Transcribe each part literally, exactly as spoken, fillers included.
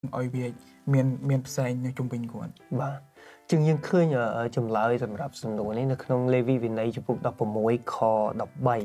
oi Việt miền miền xanh nơi trung bình của và chừng nhưng khơi ở chùm lợi sầm rạp sầm nổi này nó không lê vi bên này chụp phục đọc một mối kho đọc bảy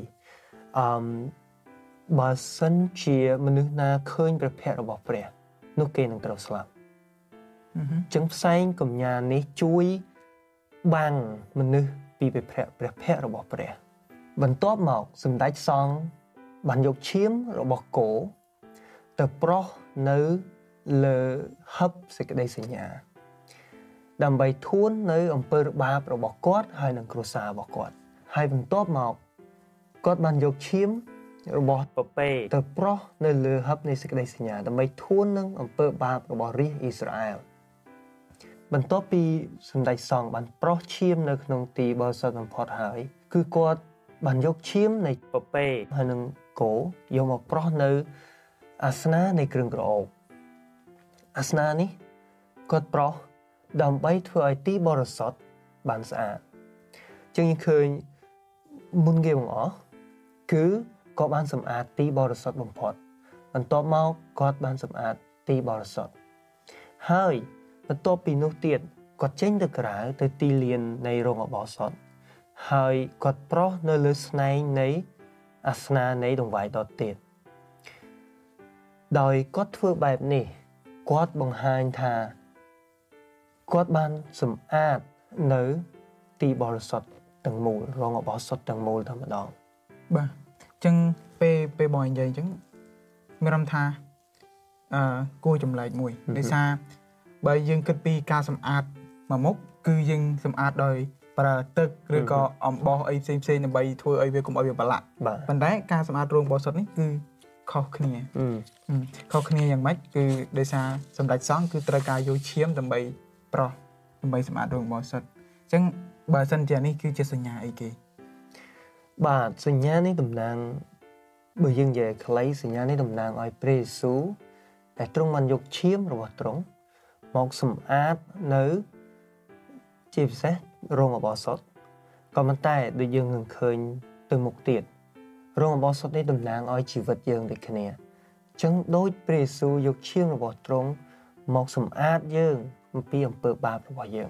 bà sân chia mình nước na khơiประเภทระบบเปลี่ยนนุกเกนตรสลับจังไซน์กับยานี้ช่วยบังมันนึกปีประเภทประเภทระบบเปลี่ยนบรรทบหมอกสมได้ซองบรรยกเชี่ยมระบบโกแต่เพราะเนื้อเลฮับสิกได้สัญญาดำใบทุนเนื้ออำเภอบาประบบกอดให้หนังครูซาบอกกอดให้บรรทบหมอกกอดบรรยกเชี่ยมระบบปเป้แต่เพราะในเรือฮับในสิกได้สัญญาแต่ไม่ทุ่นนึงอำเภอบาประบบริอิสราเอลบรรทบปีสมได้สองบรรเพราะเชี่ยมในขนมตีบริษัทบรรพอดหายคือกอดบรรยกเชี่ยมในปเป้ให้หนังโกยมเพราะในอาสนะในเครื่องกรอกอาสนะนี้กอดเพราะดำไปทั่วไอตีบริษัทบานสะอาดจึงยังเคยมุนเกี่ยวอ๋อคือก็บ้านสำอาดตีบริษัทบ่มพอดมันต่อมาก็บ้านสำอาดตีบริษัทเฮ้ยมันต่อปีนุเตียนก็เจ้งตะกร้าแต่ตีเลียนในโรงบริษัทเฮ้ยก็เพราะในเลือดในในอาสนะในดวงไฟต่อเตียนโดยก็ทั่วแบบนี้ก็บังหารทาก็บ้านสำอาดในตีบริษัทต่างหมู่โรงบริษัทต่างหมู่ธรรมดาบ้าจังไปไปบ่อยใหญ่จังไม่รำทากู้จำเลยมวยในซาใบยังกึศปีการสำอาดมามุกคือยังสำอาดโดยประตึกหรือก็อมบอไอเซมเซนใบถ้วยไอเวกุมไอเวบละปันได้การสำอาดโรงบริษัทนี้คือข้อขณีข้อขณีอย่างไรคือในซาสำหรับซ้อนคือตระการโยเชียมต่างใบปลอต่างใบสำอาดโรงบริษัทจังใบสัญญานี้คือจะสัญญาไอเกบาทสัญญาในตำนานเบื่อยังใหญ่คล้ายสัญญาในตำนานไอเปรซูแต่ตรงมันยกเชี่ยมระหว่างตรงมองสมอาดเนื้อจีบเซโรงอบอสดก็มันแต่โดยยังเคยตึงมุกเตียดโรงอบอสดในตำนานไอชีวิตยังเด็กขณีจังโดยเปรซูยกเชี่ยมระหว่างตรงมองสมอาดยังมันปีอำเภอบาประหว่างยัง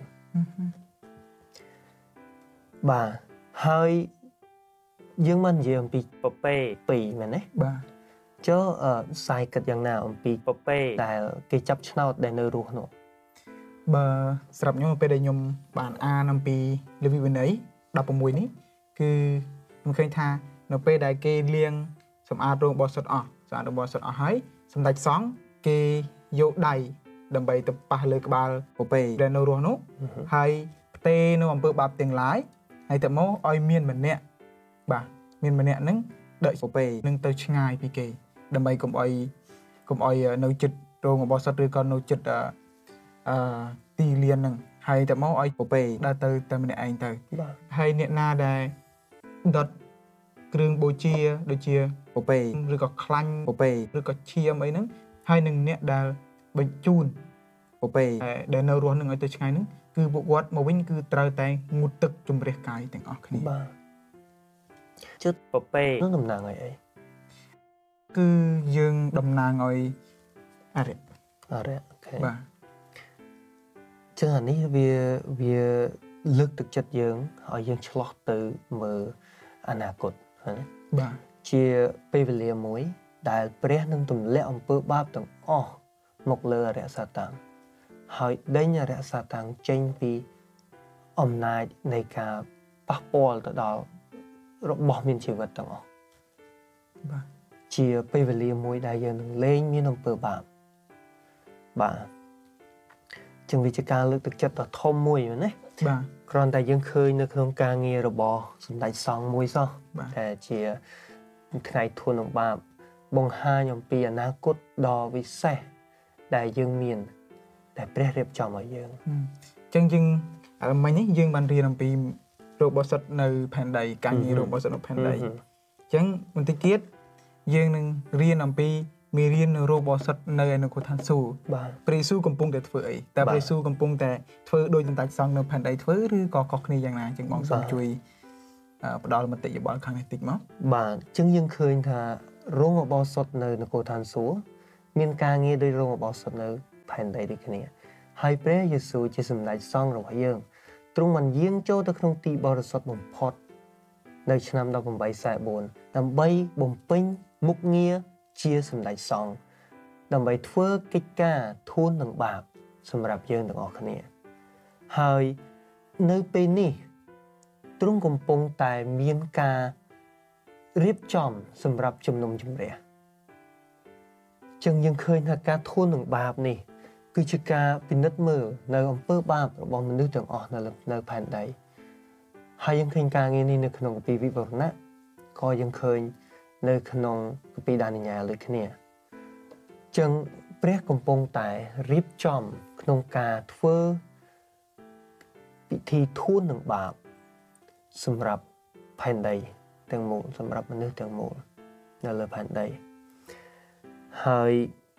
บาเฮ้ยยังมันเยี่ยมปีปเป้ปีมันเนี่ยบ้าเจ้าเอ่อใส่กัดอย่างหนาวปีปเป้แต่กิจับชนะได้เนื้อรู้หนูเบอร์สำหรับยมไปได้ยมบานอานำปีเรื่องวันนี้ดับประมวยนี้คือมันเคยท่าเนื้อไปได้เกเลียงสำอาดโรงบอสดอ่ะสำอาดโรงบอสดอ่ะให้สำหรับสองเกโยได้ดำไปตบปะเลยกับบาลปเป้ได้เนื้อรู้หนูให้เตเนื้ออำเภอบาปเตียงหลายให้แต่โม่อ้อยเมียนเหมือนเนี่ยบ่ามีนมันเนี่ยนึงเดยโปเป้นึงเตยช่างพีเกดำไปกับไอ้กับไอ้เนื้อจุดโรงบอสหรือก็เนื้อจุดตีเลียนนึงให้แต่เมาไอ้โปเป้ได้เตยแต่มันเนี่ยเองเตยให้เนี่ยนาได้ดดเครื่องโบเชียโดยเชียโปเป้หรือก็คลังโปเป้หรือก็เชียมไอ้นึงให้หนึ่งเนี่ยได้บรรจุนโปเป้เดินเนื้อร้อนหนึ่งไอ้เตยช่างนึงคือบวกวัดมาวิ่งคือตราแต่งุดตึกจุ่มเรียกกายแต่งออกนี่ชุดปเป้นั่งดำนางไงไอ้คือยังดำนางไอ้อะไรอะไรโอเคบ้าจังหันนี้เวียเวียลึกตึกจัดยังเอายังฉลาดtừมืออนาคตนะบ้าเชียไปเวลียมวยได้เปรี้ยนึงตุ่มเละอมเปิบบาบต่างอ๋อหมกเลอเรียสตังหอยได้เนี่ยเรียสตังเจนปีอมนายในการปักปอลต่อดาวรบมีชีวิตต่างออกเชียไปเวลีมวยได้ยังเล่นมีน้ำเปิดบาบ่าจึงวิจการเลือกตึกจัดต่อทอมมวยมันเนี่ยกรอนแต่ยังเคยในโครงการเงียระบอสนใจสองมวยซ้อแต่เชียขณะทุนของบาบงฮายมปีอนาคตดอวิเศษได้ยังมีนแต่เปรี้ยเรียบจอมมายังจังจึงอะไรไม่เนี่ยยังบันเรียนปีโรบอสในแผ่นใดการมีโรบอสในแผ่นใดจังมันติเกียรยังหนึ่งเรียนนำปีมีเรียนโรบอสในอนาคตทันสู้ปริสูกำปงแต่เถื่อแต่ปริสูกำปงแต่เถื่อโดยตั้งแต่สองในแผ่นใดเถื่อหรือก่อก่อนี้อย่างนั้นจึงมองสมจุยดอลมันติดบอลครั้งในติดมั้งบ้านจึงยังเคยท่าโรบอสในอนาคตทันสู้มีการเงียโดยโรบอสในนใดដូចគ្នាហើយព្រះយេស៊ូវជាសម្ដេចសង្ឃរបស់យើងទ្រង់បានយាងចូលទៅក្នុងទីបរិសុទ្ធបំផុតនៅឆ្នាំដប់ប្រាំបីសែនបួនដើម្បីបំពេញមុខងារជាសម្ដេចសង្ឃដើម្បីធ្វើកិច្ចការធូននឹងបាបសម្រាប់យើងទាំងអស់គ្នាហើយនៅពេលនេះទ្រង់កំពុងតែមានការរៀបចំសម្រាប់ជំនុំជម្រះចឹងយើងឃើញថាការធូននឹងបាបនេះគឺជាការពិនិត្យមើលនៅអំពើបាបរបស់មនុស្សទាំងអស់នៅនៅផែនដីហើយយើងឃើញការងារនេះនៅក្នុងគម្ពីរវិវរណៈក៏យើងឃើញនៅក្នុងគម្ពីរដានីយ៉ែលដូចគ្នាចឹងព្រះកំពុងតែរៀបចំក្នុងការធ្វើពិធីធូននឹងបាបសម្រាប់ផែនដីទាំងមូលសម្រាប់មនុស្សទាំងមូលនៅលើផែនដីហើយ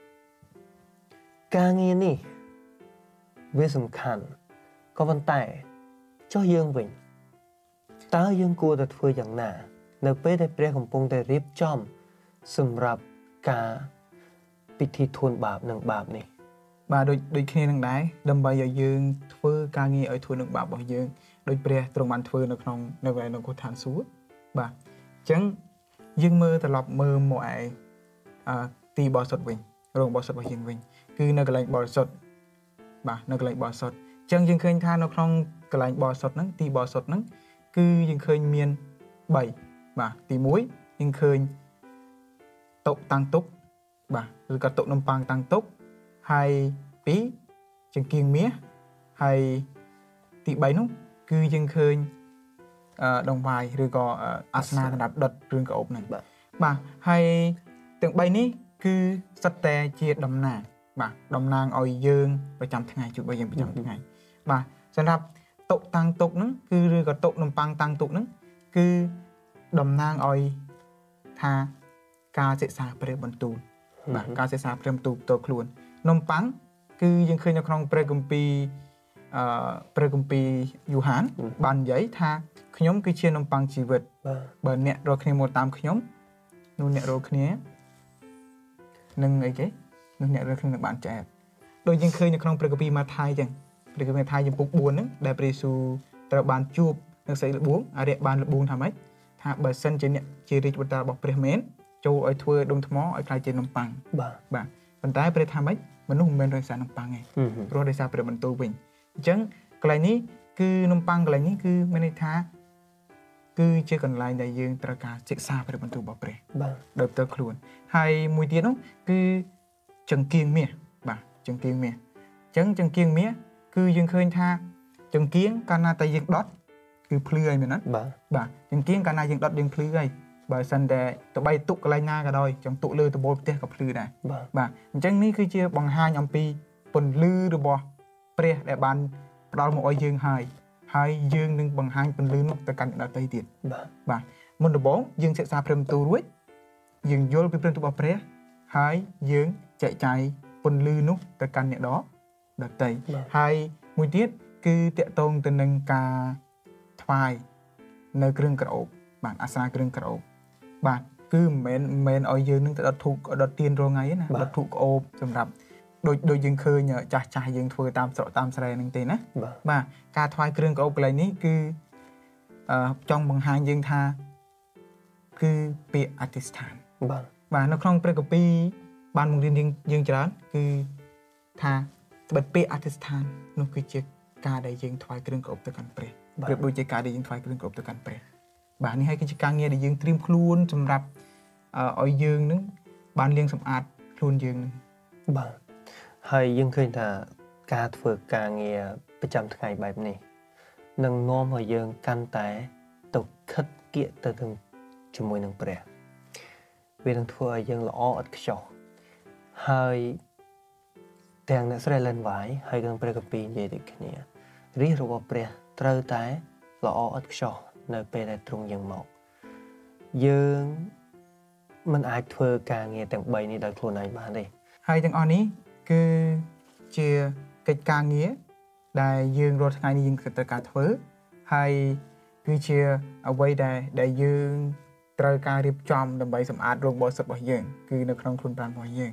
ការងារនេះវាសំខាន់ក៏ប៉ុន្តែចុះយើងវិញតើយើងគួរតែធ្វើយ៉ាងណានៅពេលដែលព្រះកំពុងតែរៀបចំសម្រាប់ការពិធីធូនបាបនិងបាបនេះបាទដូចដូចគ្នានឹងដែរដើម្បីឲ្យយើងធ្វើការងារឲ្យធូននឹងបាបរបស់យើងដោយព្រះទ្រង់បានធ្វើនៅក្នុងនៅឯនគរឋានសួគ៌បាទអញ្ចឹងយើងមើលត្រឡប់មើលមកឯអឺទីបរិសុទ្ធវិញរោងបរិសុទ្ធរបស់យើងវិញគឺនៅកន្លែងបរិសុទ្ធបាទនៅកន្លែងបរិសុទ្ធអញ្ចឹងយើងឃើញថានៅក្នុងកន្លែងបរិសុទ្ធហ្នឹងទីបរិសុទ្ធហ្នឹងគឺយើងឃើញមាន3បាទទីមួយយើងឃើញតុតាំងទុកបាទឬក៏តុនំប៉័ងតាំងទុកហើយពីរចង្គៀងមាសហើយទី3នោះគឺយើងឃើញអឺដងវាយឬក៏អាសនៈសម្រាប់ដុតគ្រឿងក្រអូបហ្នឹងបាទហើយទាំង3នេះគឺសិតតែជាតំណាងបាទតំណាងឲ្យយើងប្រចាំថ្ងៃជួបឲ្យយើងប្រចាំថ្ងៃបាទសម្រាប់តុតាំងទុកហ្នឹងគឺឬក៏តុនំប៉័ងតាំងទុកហ្នឹងគឺតំណាងឲ្យថាការសិក្សាព្រះបន្ទូលបាទការសិក្សាព្រះបន្ទូលផ្ទាល់ខ្លួននំប៉័ងគឺយើងឃើញនៅក្នុងព្រះគម្ពីរអឺព្រះគម្ពីរយូហានបាននិយាយថាខ្ញុំគឺជានំប៉័ងជីវិតបើអ្នករកគ្នាមកតាមខ្ញុំនោះអ្នករកគ្នានឹងអីគេនោះអ្នករកគ្នានឹងបានចែកដូចយើងឃើញនៅក្នុងព្រះគម្ពីរម៉ាថាយចឹងព្រះគម្ពីរម៉ាថាយចំពុកបួនហ្នឹងដែលព្រះយេស៊ូវត្រូវបានជួបនឹងសេចក្ដីល្បួងអរិយបានល្បួងថាម៉េចថាបើសិនជាអ្នកជារាជបុត្រារបស់ព្រះមែនចូលឲ្យធ្វើដុំថ្មឲ្យក្លាយជានំប៉័ងបាទបាទប៉ុន្តែព្រះថាម៉េចមនុស្សមិនមែនរសារនំប៉័ងទេព្រោះដោយសារព្រះបន្ទូលវិញអញ្ចឹងកន្លែងនេះគឺនំប៉័ងកន្លែងនេះគឺមានន័យថាគឺជាកន្លែងដែលយើងត្រូវការសិក្សាព្រះបន្ទូលរបស់ព្រះបាទដោយផ្ទាល់ខ្លួនហើយមួយទៀតនោះគឺចង្គៀងមាសបាទចង្គៀងមាសអញ្ចឹងចង្គៀងមាសគឺយើងឃើញថាចង្គៀងកាលណាតែយើងដុតគឺភ្លឺហើយមែនទេបាទបាទចង្គៀងកាលណាយើងដុតយើងភ្លឺហើយបើសិនតែតបីទុកកន្លែងណាក៏ដោយចង់ទុកលើដបូលផ្ទះក៏ភ្លឺដែរបាទអញ្ចឹងនេះគឺជាបង្ហាញអំពីពន្លឺរបស់ព្រះដែលបានផ្ដល់មកឲ្យយើងហើយហើយយើងនឹងបង្ហាញពន្លឺនោះទៅកាន់អ្នកដទៃទៀតបាទបាទមុនដំបូងយើងសិក្សាព្រះបន្ទូលរួចយើងយល់ពីព្រះបន្ទូលរបស់ព្រះហើយយើងចែកចាយពន្លឺនោះទៅកាន់អ្នកដទៃហើយមួយទៀតគឺតកតងទៅនឹងការថ្វាយនៅគ្រឿងក្រអូបបាទអាសាគ្រឿងក្រអូបបាទគឺមិនមែនមិនឲ្យយើងនឹងទៅដុតធូបដុតទៀនរាល់ថ្ងៃទេណាដុតធូបក្អូបសម្រាប់ដូចដូចយើងឃើញចាស់ចាស់យើងធ្វើតាមស្រុកតាមស្រែហ្នឹងទេណាបាទការថ្វាយគ្រឿងក្រអូបកន្លែងនេះគឺអឺចង់បង្ហាញយើងថាគឺពាក្យអធិស្ឋានបាទបាទនៅក្នុងព្រះគម្ពីរបានបង្រៀនយើងយើងច្រើនគឺថាបិទពាក្យអធិស្ឋាននោះគឺជាការដែលយើងថ្វាយគ្រឿងក្រអូបទៅកាន់ព្រះប្រៀបដូចជាការដែលយើងថ្វាយគ្រឿងក្រអូបទៅកាន់ព្រះបាទនេះហើយគឺជាការងារដែលយើងត្រៀមខ្លួនសម្រាប់ឲ្យយើងនឹងបានលាងសម្អាតខ្លួនយើងនឹងបាទហើយយើងឃើញថាការធ្វើការងារប្រចាំថ្ងៃបែបនេះនឹងនាំឲ្យយើងកាន់តែទៅខិតគៀកទៅនឹងជាមួយនឹងព្រះវានឹងធ្វើឲ្យយើងល្អឥតខ្ចោះហើយទាំងអ្នកស្រីលិនវ៉ៃហើយនិងព្រះគម្ពីរនិយាយដូចគ្នារាជរបស់ព្រះត្រូវតែល្អឥតខ្ចោះនៅពេលដែលទ្រង់យាងមកយើងមិនអាចធ្វើការងារទាំង3នេះដោយខ្លួនឯងបានទេហើយទាំងអស់នេះគឺជាកិច្ចការងារដែលយើងរាល់ថ្ងៃនេះយើងត្រូវការធ្វើហើយគឺជាអ្វីដែលដែលយើងត្រូវការរៀបចំដើម្បីសម្អាតរោងបរិសុទ្ធរបស់យើងគឺនៅក្នុងខ្លួនប្រាណរបស់យើង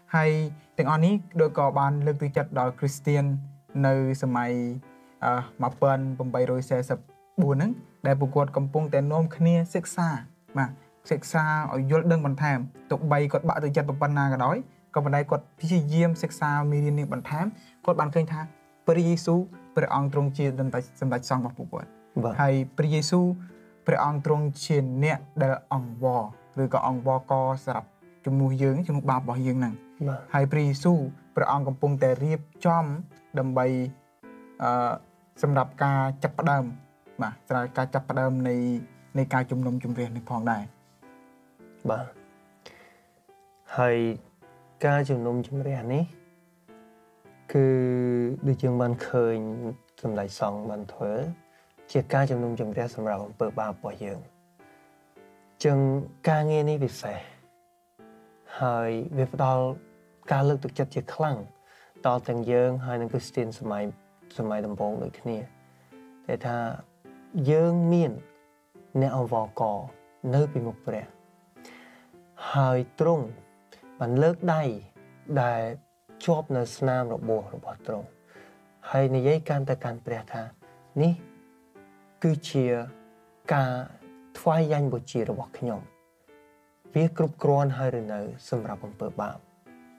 ហើយទាំងអស់នេះដូចក៏បានលើកទឹកចិត្តដល់គ្រីស្ទាននៅសម័យអឺmột nghìn tám trăm bốn mươi tưហ្នឹងដែលពួកគាត់កំពុងតែនាំគ្នាសិក្សាបាទសិក្សាឲ្យយល់ដឹងបន្ថែមទោះបីគាត់បាក់ទឹកចិត្តប៉ុណ្ណាក៏ដោយក៏ប៉ុន្តែគាត់ព្យាយាមសិក្សាមេរៀននេះបន្ថែមគាត់បានឃើញថាព្រះយេស៊ូវព្រះអង្គទ្រង់ជាសម្ដេចសង្ឃរបស់ពួកគាត់ហើយព្រះយេស៊ូវព្រះអង្គទ្រង់ជាអ្នកដែលអង្វរឬក៏អង្វរកសម្រាប់ជំនួសយើងជំនួសបាបរបស់យើងហ្នឹងហើយព្រះយេស៊ូវព្រះអង្គកំពុងតែរៀបចំដើម្បីអឺសម្រាប់ការចាប់ផ្ដើមបាទសម្រាប់ការចាប់ផ្ដើមនៃនៃការជំនុំជម្រះនេះផងដែរបាទហើយការជំនុំជម្រះនេះគឺដូចយើងបានឃើញសម្ដេចសង្ឃបានធ្វើជាការជំនុំជម្រះសម្រាប់អំពើបាបរបស់យើងចឹងការងារនេះពិសេសហើយវាផ្ដល់ការលើកទឹកចិត្តជាខ្លាំងដល់ទាំងយើងហើយនិងគ្រីស្ទានសម័យសម័យដំបូងដូចគ្នាតែថាយើងមានអ្នកអង្វរករនៅពីមុខព្រះហើយទ្រង់បានលើកដៃដែលជាប់នៅស្នាមរបួសរបស់ទ្រង់ហើយនិយាយកាន់ទៅកាន់ព្រះថានេះគឺជាការថ្វាយយ៉ាញ់បូជារបស់ខ្ញុំវាគ្រប់គ្រាន់ហើយឬនៅសម្រាប់អំពើបាប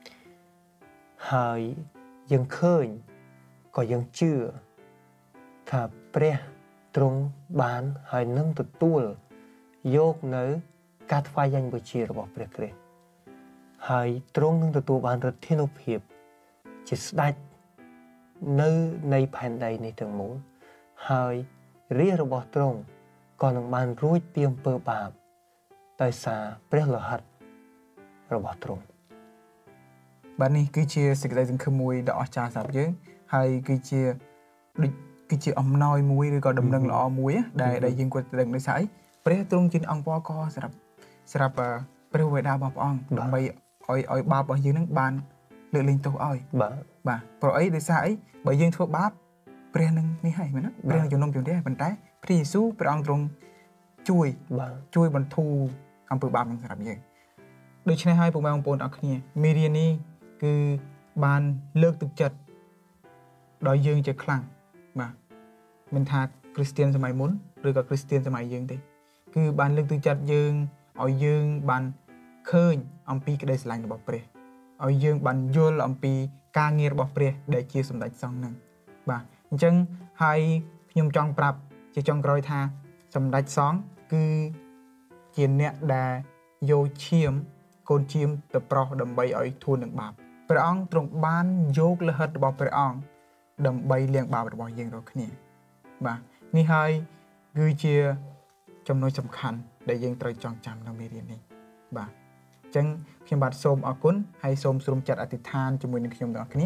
ហើយយើងឃើញក៏យើងជឿថាព្រះទ្រង់បានហើយនឹងទទួលយកនៅការថ្វាយយ៉ាញ់បូជារបស់ព្រះគ្រីស្ទហើយទ្រង់នឹងទទួលបានឫទ្ធានុភាពជាស្ដេចនៅនៃផែនដីនេះទាំងមូលហើយរាជរបស់ទ្រង់ក៏នឹងបានរួចពីអំពើបាបដោយសារព្រះលោហិតរបស់ទ្រង់បាទនេះគឺជាសេចក្តីសង្ឃឹមមួយដ៏អស្ចារ្យសម្រាប់យើងហើយគឺជាដូចគឺជាអំណោយមួយឬក៏ដំណឹងល្អមួយដែលដែលយើងគាត់ដឹងដោយសារអីព្រះទ្រង់ជាអង្គពរកសម្រាប់សម្រាប់ព្រះវេដារបស់ព្រះអង្គដើម្បីឲ្យឲ្យបាបរបស់យើងនឹងបានលើកលែងទោសឲ្យបាទបាទព្រោះអីដោយសារអីបើយើងធ្វើបាបព្រះនឹងនេះហើយមែនទេព្រះនឹងជំនុំជម្រះប៉ុន្តែព្រះយេស៊ូវព្រះអង្គទ្រង់ជួយបាទជួយបន្ធូរអំពើបាបនឹងសម្រាប់យើងដូច្នេះហើយពុកម៉ែបងប្អូនអរគ្នាមេរៀននេះគឺបានលើកទឹកចិត្តដល់យើងជាខ្លាំងបាទមិនថាគ្រីស្ទានសម័យមុនឬក៏គ្រីស្ទានសម័យយើងទេគឺបានលើកទឹកចិត្តយើងឲ្យយើងបានឃើញអំពីក្តីស្រឡាញ់របស់ព្រះឲ្យយើងបានយល់អំពីការងាររបស់ព្រះដែលជាសម្ដេចសង្ឃនឹងបាទអញ្ចឹងហើយខ្ញុំចង់ប្រាប់ជាចុងក្រោយថាសម្ដេចសង្ឃគឺជាអ្នកដែលយកឈាមកូនឈាមទៅប្រោះដើម្បីឲ្យធូរនឹងបាបព្រះអង្គទ្រង់បានយកលិខិតរបស់ព្រះអង្គដើម្បីលាងបាបរបស់យើងរាល់គ្នាបាទនេះហើយគឺជាចំណុចសំខាន់ដែលយើងត្រូវចងចាំនៅមេរៀននេះបាទអញ្ចឹងខ្ញុំបាទសូមអរគុណហើយសូមស្រុំចិត្តអធិដ្ឋានជាមួយនឹងខ្ញុំទាំងអស់គ្នា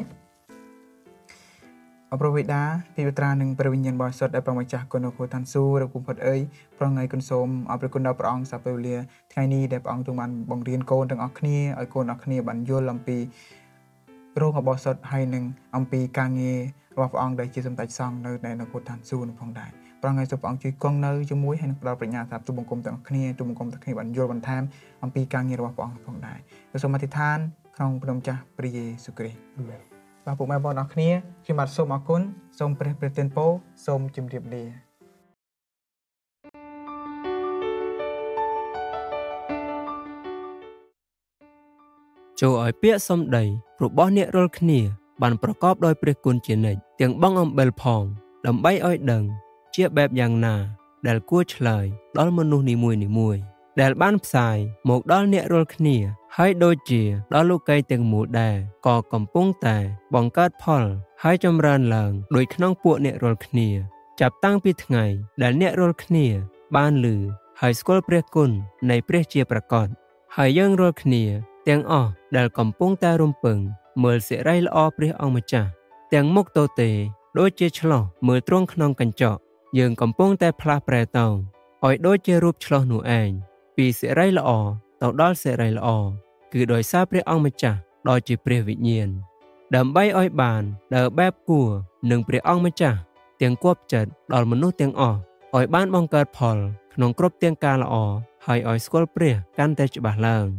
អរព្រះវេដាពីវត្រានឹងព្រះវិញ្ញាណបរិសុទ្ធដែលព្រះម្ចាស់គុណអរគុណឋានសួគ៌ឬគុំផុតអើយប្រងៃគុណសូមអរព្រះគុណដល់ព្រះអង្គសាពេលវេលាថ្ងៃនេះដែលព្រះអង្គទ្រង់បានបង្រៀនកូនទាំងអស់គ្នាឲ្យកូនទាំងអស់គ្នាបានយល់អំពីរោងបរិសុទ្ធហើយនឹងអំពីការងាររបស់ព្រះអង្គដែលជាសម្ដេចសង្ឃនៅនៅនគរឋានសួគ៌នឹងផងដែរព្រះអង្គឲ្យសូមព្រះអង្គជួយគង់នៅជាមួយហើយនឹងផ្ដល់ប្រាជ្ញាសម្រាប់ទូបង្គំទាំងអស់គ្នាទូបង្គំទាំងគ្នាបានយល់បន្ថែមអំពីការងាររបស់ព្រះអង្គផងដែរសូមអធិដ្ឋានក្នុងព្រះនាមចាស់ព្រះយេស៊ូវគ្រីស្ទអាមែនបាទពុកម៉ែបងប្អូនអរគ្នាខ្ញុំបាទសូមអរគុណសូមព្រះប្រទានពរសូមជម្រាបលាចូលឲ្យពាក្យសម្ដីរបស់អ្នករាល់គ្នាបានប្រកបដោយព្រះគុណជានិច្ចទាំងបងអំបិលផងដើម្បីឲ្យដឹងជាបែបយ៉ាងណាដែលគួរឆ្លើយដល់មនុស្សនីមួយៗដែលបានផ្សាយមកដល់អ្នករាល់គ្នាហើយដូចជាដល់លោកីទាំងមូលដែរក៏កំពុងតែបង្កើតផលហើយចម្រើនឡើងដោយក្នុងពួកអ្នករាល់គ្នាចាប់តាំងពីថ្ងៃដែលអ្នករាល់គ្នាបានឮហើយស្គាល់ព្រះគុណនៃព្រះជាប្រកបហើយយើងរាល់គ្នាទាំងអស់ដែលកំពុងតែរំពឹងមើលសិរីល្អព្រះអង្គម្ចាស់ទាំងមុខទទេដូចជាឆ្លោះមើលទ្រង់ក្នុងកញ្ចក់យើងកំពុងតែផ្លាស់ប្រែទៅឲ្យដូចជារូបឆ្លោះនោះឯងពីសិរីល្អទៅដល់សិរីល្អគឺដោយសារព្រះអង្គម្ចាស់ដ៏ជាព្រះវិញ្ញាណដើម្បីឲ្យបានដើរបែបគួរនឹងព្រះអង្គម្ចាស់ទាំងគប់ចិត្តដល់មនុស្សទាំងអស់ឲ្យបានបង្កើតផលក្នុងគ្រប់ទាំងការល្អហើយឲ្យស្គាល់ព្រះកាន់តែច្បាស់ឡើង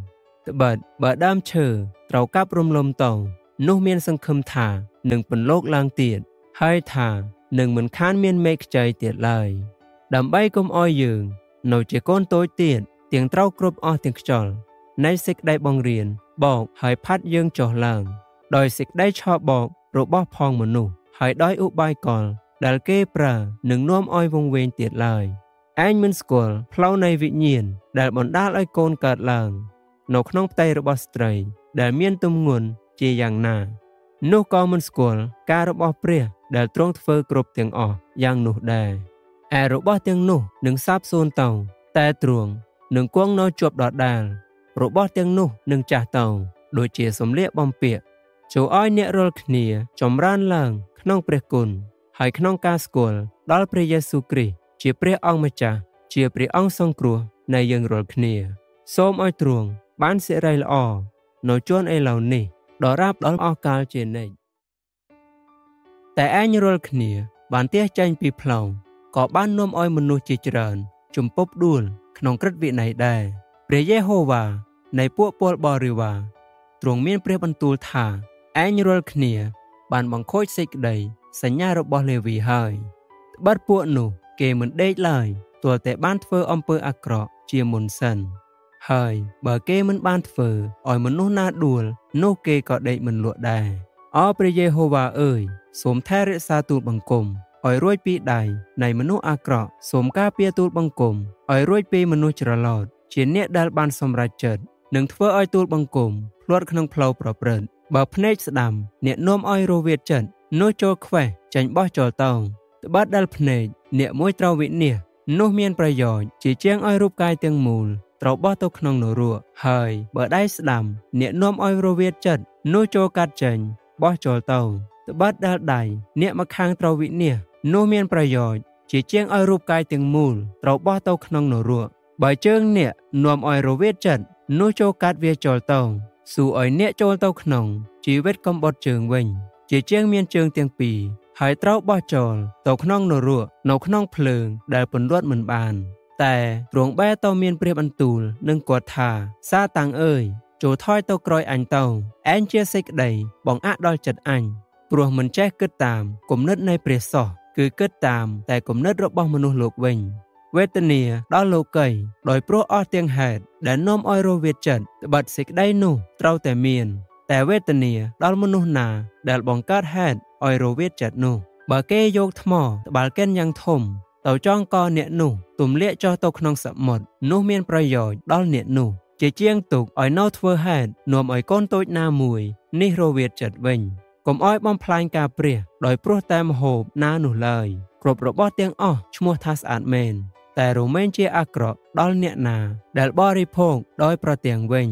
ត្បិតបើដើមឈើត្រូវកាប់រំលំទៅនោះមានសង្ឃឹមថានឹងពន្លកឡើងទៀតហើយថានឹងមិនខានមានមេឃខ្ចីទៀតឡើយដើម្បីកុំឲ្យយើងនៅជាកូនតូចទៀតទាំងត្រូវគ្រប់អស់ទាំងខ្យល់នៃសេចក្តីបង្រៀនបោកហើយផាត់យើងចុះឡើងដោយសេចក្តីឆោបបោករបស់ផងមនុស្សហើយដោយឧបាយកលដែលគេប្រើនឹងនាំឲ្យវង្វេងទៀតឡើយឯងមិនស្គាល់ផ្លូវនៃវិញ្ញាណដែលបណ្ដាលឲ្យកូនកើតឡើងនៅក្នុងផ្ទៃរបស់ស្ត្រីដែលមានទម្ងន់ជាយ៉ាងណានោះក៏មិនស្គាល់ការរបស់ព្រះដែលទ្រង់ធ្វើគ្រប់ទាំងអស់យ៉ាងនោះដែរឯរបស់ទាំងនោះនឹងសាបសូន្យទៅតែទ្រង់នឹងគង់នៅជាប់ដដែលរបស់ទាំងនោះនឹងចាស់ទៅដូចជាសម្លៀកបំពាក់ចូលឲ្យអ្នករាល់គ្នាចម្រើនឡើងក្នុងព្រះគុណហើយក្នុងការស្គាល់ដល់ព្រះយេស៊ូវគ្រីស្ទជាព្រះអង្គម្ចាស់ជាព្រះអង្គសង្គ្រោះនៃយើងរាល់គ្នាសូមឲ្យទ្រង់បានសិរីល្អនៅជួនឥឡូវនេះដល់រាប់ដល់អស់កាលជានិច្ចតែឯងរាល់គ្នាបានទះចេញពីផ្លូវក៏បាននាំឲ្យមនុស្សជាច្រើនជំពប់ដួលក្នុងក្រឹតវិន័យដែរព្រះយេហូវ៉ានៃពួកពលបរិវារទ្រង់មានព្រះបន្ទូលថាឯងរាល់គ្នាបានបង្ខូចសេចក្តីសញ្ញារបស់លេវីហើយត្បិតពួកនោះគេមិនដេកឡើយទាល់តែបានធ្វើអំពើអាក្រក់ជាមុនសិនហើយបើគេមិនបានធ្វើឲ្យមនុស្សណាដួលនោះគេក៏ដេកមិនលក់ដែរអោព្រះយេហូវ៉ាអើយសូមថែរក្សាទូលបង្គំឲ្យរួចពីដៃនៃមនុស្សអាក្រក់សូមការពារទូលបង្គំឲ្យរួចពីមនុស្សច្រឡោតជាអ្នកដែលបានសម្រេចចិត្តនឹងធ្វើឲ្យទូលបង្គំភ្លាត់ក្នុងផ្លូវប្រព្រឹត្តបើភ្នែកស្ដាំអ្នកនាំឲ្យរវាទចិត្តនោះចូលខ្វេះចាញ់បោះចូលទៅត្បិតដែលភ្នែកអ្នកមួយត្រូវវិនិច្ឆ័យនោះមានប្រយោជន៍ជាជាងឲ្យរូបកាយទាំងមូលត្រូវបោះទៅក្នុងនរកហើយបើដៃស្ដាំអ្នកនាំឲ្យរវាទចិត្តនោះចូលកាត់ចេញបោះចូលទៅត្បិតដែលដៃអ្នកម្ខាងត្រូវវិនិច្ឆ័យនោះមានប្រយោជន៍ជាជាងឲ្យរូបកាយទាំងមូលត្រូវបោះទៅក្នុងនរកបើជើងអ្នកនាំឲ្យរវាទចិត្តនោះចូលកាត់វាចូលទៅសួរឲ្យអ្នកចូលទៅក្នុងជីវិតកំបុតជើងវិញជាជាងមានជើងទាំងពីរហើយត្រូវបោះចូលទៅក្នុងនរកនៅក្នុងភ្លើងដែលពន្លត់មិនបានតែទ្រង់បែរទៅមានព្រះបន្ទូលនឹងគាត់ថាសាតាំងអើយចូលថយទៅក្រោយអញទៅឯងជាសេចក្តីបងអាក់ដល់ចិត្តអញព្រោះមិនចេះគិតតាមគំនិតនៃព្រះសោះគឺគិតតាមតែគំនិតរបស់មនុស្សលោកវិញវេទនាដល់លោកីដោយព្រោះអស់ទាំងហេតុដែលនាំឲ្យរវាទចិត្តត្បិតសេចក្តីនោះត្រូវតែមានតែវេទនាដល់មនុស្សណាដែលបង្កើតហេតុឲ្យរវាទចិត្តនោះបើគេយកថ្មត្បាល់កិនយ៉ាងធំទៅចងកអ្នកនោះទម្លាក់ចុះទៅក្នុងសមុទ្រនោះមានប្រយោជន៍ដល់អ្នកនោះជាជាងទុកឲ្យនៅធ្វើហេតុនាំឲ្យកូនតូចណាមួយនេះរវាទចិត្តវិញកុំឲ្យបំផ្លាញការព្រះដោយព្រោះតែម្ហូបណានោះឡើយគ្រប់របស់ទាំងអស់ឈ្មោះថាស្អាតមែនតែរមែងជាអាក្រក់ដល់អ្នកណាដែលបរិភោគដោយប្រទាំងវិញ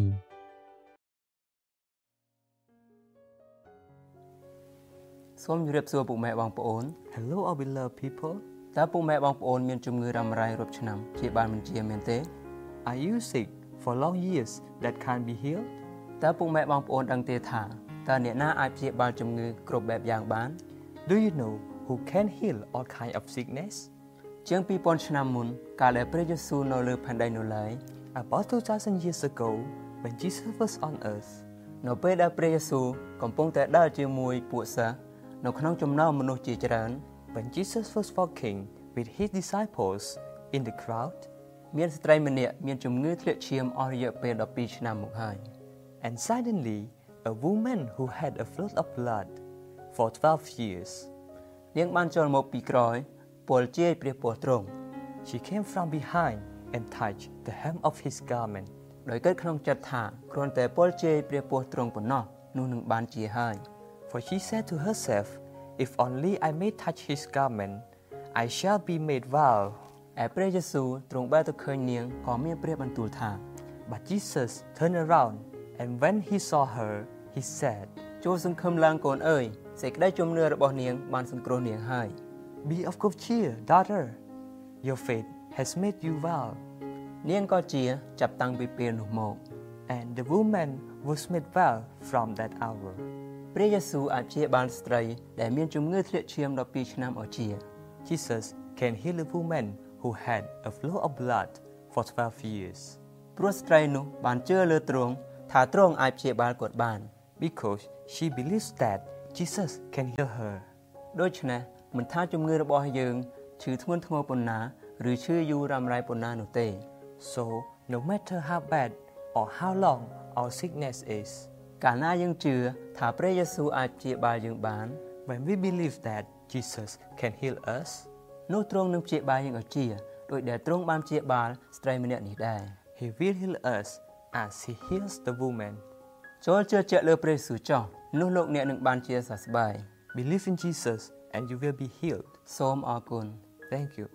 សូមជម្រាបសួរពុកម៉ែបងប្អូន Hello our beloved people តើពុកម៉ែបងប្អូនមានជំងឺរ៉ាំរ៉ៃរាប់ឆ្នាំជាបានមិនជាមែនទេ Are you sick for long years that can't be healed តើពុកម៉ែបងប្អូនដឹងទេថាតើអ្នកណាអាចព្យាបាលជំងឺគ្រប់បែបយ៉ាងបាន Do you know who can heal all kind of sickness ជាងពីរពាន់ឆ្នាំមុនកាលដែលព្រះយេស៊ូវនៅលើផែនដីនោះឡើយ About two thousand years ago when Jesus was on earth នៅពេលដែលព្រះយេស៊ូវកំពុងតែដើរជាមួយពួកសិស្សនៅក្នុងចំណោមមនុស្សជាច្រើន When Jesus was walking with his disciples in the crowd មានស្ត្រីម្នាក់មានជំងឺធ្លាក់ឈាមអស់រយៈពេលដប់ពីរឆ្នាំមកហើយ And suddenly a woman who had a flood of blood for twelve years នាងបានចូលមកពីក្រោយពលជាយព្រះពោះទ្រង់ She came from behind and touched the hem of his garment ដោយគិតក្នុងចិត្តថាគ្រាន់តែពលជាយព្រះពោះទ្រង់ប៉ុណ្ណោះនោះនឹងបានជាហើយ For she said to herself If only I may touch his garment I shall be made well ឯព្រះយេស៊ូវទ្រង់បែរទៅឃើញនាងក៏មានព្រះបន្ទូលថា But Jesus turned around and when he saw her he said ចូលសង្ឃឹមឡើងកូនអើយសេចក្តីជំនឿរបស់នាងបានសង្គ្រោះនាងហើយ Be of good cheer daughter Your faith has made you well នាងក៏ជាចាប់តាំងពីពេលនោះមក And the woman was made well from that hour ព្រះយេស៊ូវអាចព្យាបាលស្ត្រីដែលមានជំងឺធ្លាក់ឈាមដប់ពីរឆ្នាំឲ្យជា Jesus can heal a woman who had a flow of blood for twelve years ព្រោះស្ត្រីនោះបានជឿលើទ្រង់ថាទ្រង់អាចព្យាបាលគាត់បាន because she believes that Jesus can heal her. ដូច្នេះមិនថាជំងឺរបស់យើងឈឺធ្ងន់ធ្ងរប៉ុណ្ណាឬឈឺយូររ៉ាំរ៉ៃប៉ុណ្ណានោះទេ So no matter how bad or how long our sickness is, កាលណាយើងជឿថាព្រះយេស៊ូវអាចព្យាបាលយើងបាន when we believe that Jesus can heal us, នោះទ្រង់នឹងព្យាបាលយើងឲ្យជាដោយដែលទ្រង់បានព្យាបាលស្ត្រីម្នាក់នេះដែរ He will heal us as He heals the woman. ចូលជឿជាក់លើព្រះយេស៊ូវចុះនោះលោកអ្នកនឹងបានជាសះស្បើយ Believe in Jesus and you will be healed. សូមអរគុណ Thank you.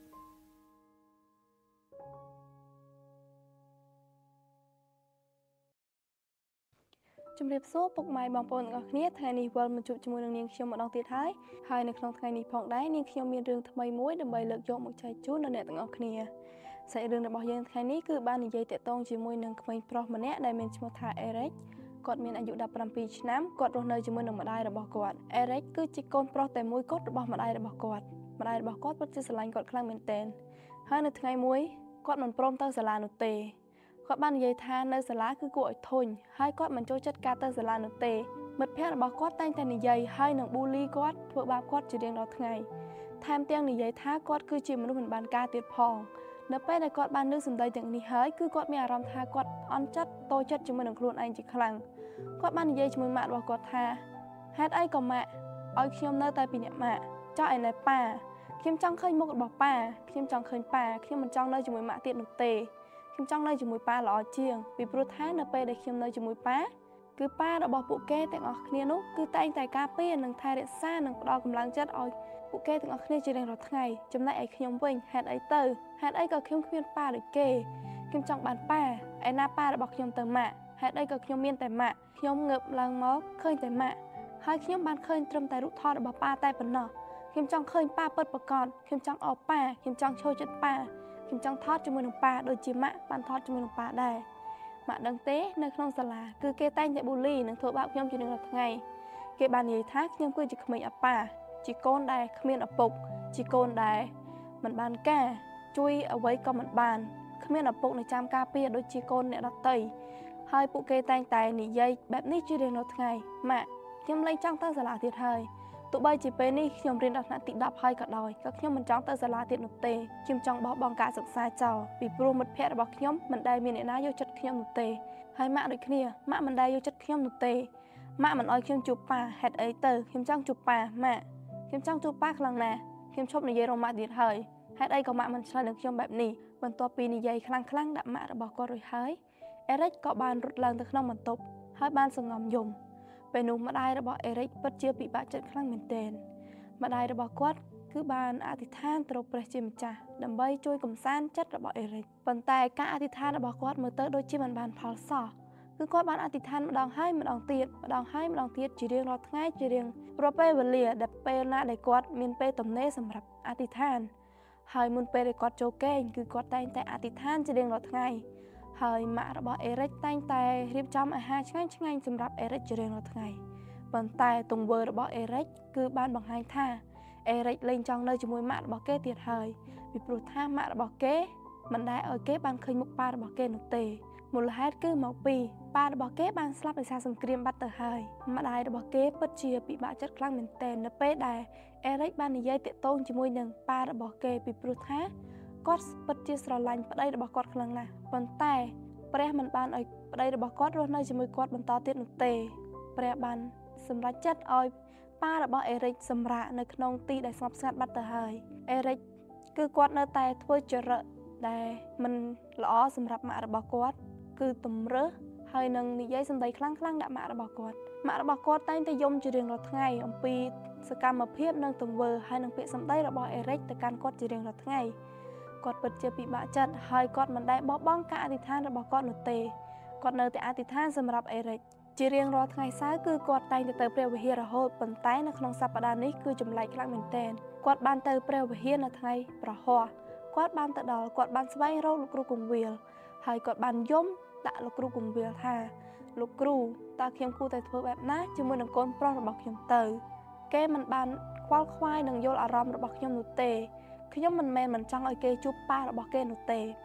ជំរាបសួរពុកម៉ែបងប្អូនទាំងអស់គ្នាថ្ងៃនេះវិលមកជួបជាមួយនឹងនាងខ្ញុំម្ដងទៀតហើយហើយនៅក្នុងថ្ងៃនេះផងដែរនាងខ្ញុំមានរឿងថ្មីមួយដើម្បីលើកយកមកចែកជូនដល់អ្នកទាំងអស់គ្នាសាច់រឿងរបស់យើងថ្ងៃនេះគឺបាននិយាយតាក់ទងជាមួយនឹងក្មេងប្រុសម្នាក់ដែលមានឈ្មោះថា Eric គាត់មានអាយុដប់ប្រាំពីរឆ្នាំគាត់រស់នៅជាមួយនឹងម្ដាយរបស់គាត់ Eric គឺជាកូនប្រុសតែមួយគត់របស់ម្ដាយរបស់គាត់ម្ដាយរបស់គាត់ពិតជាស្រឡាញ់គាត់ខ្លាំងមែនទែនហើយនៅថ្ងៃមួយគាត់មិនព្រមទៅសាលានោះទេគាត់បាននិយាយថានៅសាលាគឺគួរឲ្យធុញហើយគាត់មិនចូលចិត្តការទៅសាលានោះទេមិត្តភ័ក្តិរបស់គាត់តែងតែនិយាយហើយនឹងប៊ូលីគាត់ធ្វើបាបគាត់ជារៀងរាល់ថ្ងៃថែមទាំងនិយាយថាគាត់គឺជាមនុស្សមិនបានការទៀតផងនៅពេលដែលគាត់បានលើកសម្ដីទាំងនេះហើយគឺគាត់មានអារម្មណ៍ថាគាត់អន់ចិត្តតូចចិត្តជាមួយនឹងខ្លួនឯងជាខ្លាំងគាត់បាននិយាយជាមួយម៉ាក់របស់គាត់ថាហេតុអីក៏ម៉ាក់ឲ្យខ្ញុំនៅតែពីអ្នកម៉ាក់ចោះឯណែប៉ាខ្ញុំចង់ឃើញមុខរបស់ប៉ាខ្ញុំចង់ឃើញប៉ាខ្ញុំមិនចង់នៅជាមួយម៉ាក់ទៀតនោះទេខ្ញុំចង់នៅជាមួយប៉ាល្អជាងពីព្រោះថានៅពេលដែលខ្ញុំនៅជាមួយប៉ាគឺប៉ារបស់ពួកគេទាំងអស់គ្នានោះគឺតែងតែការពារនិងថែរក្សានិងផ្ដល់កម្លាំងចិត្តឲ្យពួកគេទាំងអស់គ្នាជារៀងរាល់ថ្ងៃចំណែកឯខ្ញុំវិញហេតុអីទៅហេតុអីក៏ខ្ញុំគ្មានប៉ាដូចគេខ្ញុំចង់បានប៉ាឯណាប៉ារបស់ខ្ញុំទៅម៉ាក់ហេតុអីក៏ខ្ញុំមានតែម៉ាក់ខ្ញុំងើបឡើងមកឃើញតែម៉ាក់ហើយខ្ញុំបានឃើញត្រឹមតែរូបថតរបស់ប៉ាតែប៉ុណ្ណោះខ្ញុំចង់ឃើញប៉ាពិតប្រាកដខ្ញុំចង់អោបប៉ាខ្ញុំចង់ចូលចិត្តប៉ាខ្ញុំចង់ថតជាមួយនឹងប៉ាដូចជាម៉ាក់បានថតជាមួយនឹងប៉ាដែរម៉ាក់ដឹងទេនៅក្នុងសាលាគឺគេតែងតែប៊ូលីនិងធ្វើបាបខ្ញុំជារៀងរាល់ថ្ងៃគេបាននិយាយថាខ្ញុំគឺជាក្មេងអប៉ាជាកូនដែលគ្មានឪពុកជាកូនដែលមិនបានការជួយអ្វីក៏មិនបានគ្មានឪពុកនៅចាំការពារដូចជាកូនអ្នកដទៃហើយពួកគេតែងតែនិយាយបែបនេះជារៀងរាល់ថ្ងៃម៉ាក់ខ្ញុំលែងចង់ទៅសាលាទៀតហើយទោះបីជាពេលនេះខ្ញុំរៀនដល់ថ្នាក់ទីដប់ហើយក៏ដោយក៏ខ្ញុំមិនចង់ទៅសាលាទៀតនោះទេខ្ញុំចង់បោះបង់ការសិក្សាចោលពីព្រោះមិត្តភ័ក្តិរបស់ខ្ញុំមិនដែលមានអ្នកណាយកចិត្តខ្ញុំនោះទេហើយម៉ាក់ដូចគ្នាម៉ាក់មិនដែលយកចិត្តខ្ញុំនោះទេម៉ាក់មិនអោយខ្ញុំជួបប៉ាហេតុអីទៅខ្ញុំចង់ជួបប៉ាម៉ាក់ខ្ញុំចង់ជួបប៉ាខ្លាំងណាស់ខ្ញុំឈប់និយាយរម៉ាក់ទៀតហើយហេតុអីក៏ម៉ាក់មិនឆ្លើយនឹងខ្ញុំបែបនេះបន្ទាប់ពីនិយាយខ្លាំងខ្លាំងដាក់ម៉ាក់របស់គាត់រួចហើយអេរិចក៏បានរត់ឡើងទៅក្នុងបន្ទប់ហើយបានសង្ងំយំពេលនោះម្ដាយរបស់អេរិចពិតជាពិបាកចិត្តខ្លាំងមែនទែនម្ដាយរបស់គាត់គឺបានអធិដ្ឋានទៅព្រះជាម្ចាស់ដើម្បីជួយកំសាន្តចិត្តរបស់អេរិចប៉ុន្តែការអធិដ្ឋានរបស់គាត់មើលទៅដូចជាមិនបានផលសោះគឺគាត់បានអធិដ្ឋានម្ដងហើយម្ដងទៀតម្ដងហើយម្ដងទៀតជារៀងរាល់ថ្ងៃជារៀងរាល់ពេលវេលាដែលពេលណាដែលគាត់មានពេលទំនេរសម្រាប់អធិដ្ឋានហើយមុនពេលដែលគាត់ចូលគេងគឺគាត់តែងតែអធិដ្ឋានជារៀងរាល់ថ្ងៃហើយម៉ាក់របស់អេរិចតែងតែរៀបចំអាហារឆ្ងាញ់ឆ្ងាញ់សម្រាប់អេរិចជារៀងរាល់ថ្ងៃប៉ុន្តែទង្វើរបស់អេរិចគឺបានបង្ហាញថាអេរិចលែងចង់នៅជាមួយម៉ាក់របស់គេទៀតហើយពីព្រោះថាម៉ាក់របស់គេមិនដែលឲ្យគេបានឃើញមុខប៉ារបស់គេនោះទេមូលហេតុគឺមកពីប៉ារបស់គេបានស្លាប់ដោយសារសង្គ្រាមបាត់ទៅហើយម្ដាយរបស់គេពិតជាពិបាកចិត្តខ្លាំងមែនទែននៅពេលដែលអេរិចបាននិយាយតាក់ទងជាមួយនឹងប៉ារបស់គេពីព្រោះថាគាត់ពិតជាស្រឡាញ់ប្តីរបស់គាត់ខ្លាំងណាស់ប៉ុន្តែព្រះមិនបានឲ្យប្តីរបស់គាត់រស់នៅជាមួយគាត់បន្តទៀតនោះទេព្រះបានសម្រេចចិត្តឲ្យប៉ារបស់អេរិចសម្រាកនៅក្នុងទីដែលស្ងប់ស្ងាត់បាត់ទៅហើយអេរិចគឺគាត់នៅតែធ្វើចរិតដែលមិនល្អសម្រាប់ម៉ាក់របស់គាត់គឺតម្រើសហើយនឹងនិយាយសម្ដីខ្លាំងខ្លាំងដាក់ម៉ាក់របស់គាត់ម៉ាក់របស់គាត់តែងតែយំជារៀងរាល់ថ្ងៃអំពីសកម្មភាពនិងទង្វើហើយនឹងពាក្យសម្ដីរបស់អេរិចទៅកាន់គាត់ជារៀងរាល់ថ្ងៃគាត់ពិតជាពិបាកចិត្តហើយគាត់មិនដែលបោះបង់ការអធិដ្ឋានរបស់គាត់នោះទេគាត់នៅតែអធិដ្ឋានសម្រាប់អេរិចជារៀងរាល់ថ្ងៃសៅរ៍គឺគាត់តែងតែទៅព្រះវិហាររហូតប៉ុន្តែនៅក្នុងសប្តាហ៍នេះគឺចម្លែកខ្លាំងមែនទែនគាត់បានទៅព្រះវិហារនៅថ្ងៃប្រហ័សគាត់បានទៅដល់គាត់បានស្វែងរកលោកគ្រូគង្វាលហើយគាត់បានយំដាក់លោកគ្រូគង្វាលថាលោកគ្រូតើខ្ញុំគួរតែធ្វើបែបណាជាមួយនឹងកូនប្រុសរបស់ខ្ញុំទៅគេមិនបានខ្វល់ខ្វាយនឹងយល់អារម្មណ៍របស់ខ្ញុំនោះទេខ្ញុំមិនមែនមិនចង់ឲ្យគេជួបប៉ារបស់គេនោះទេ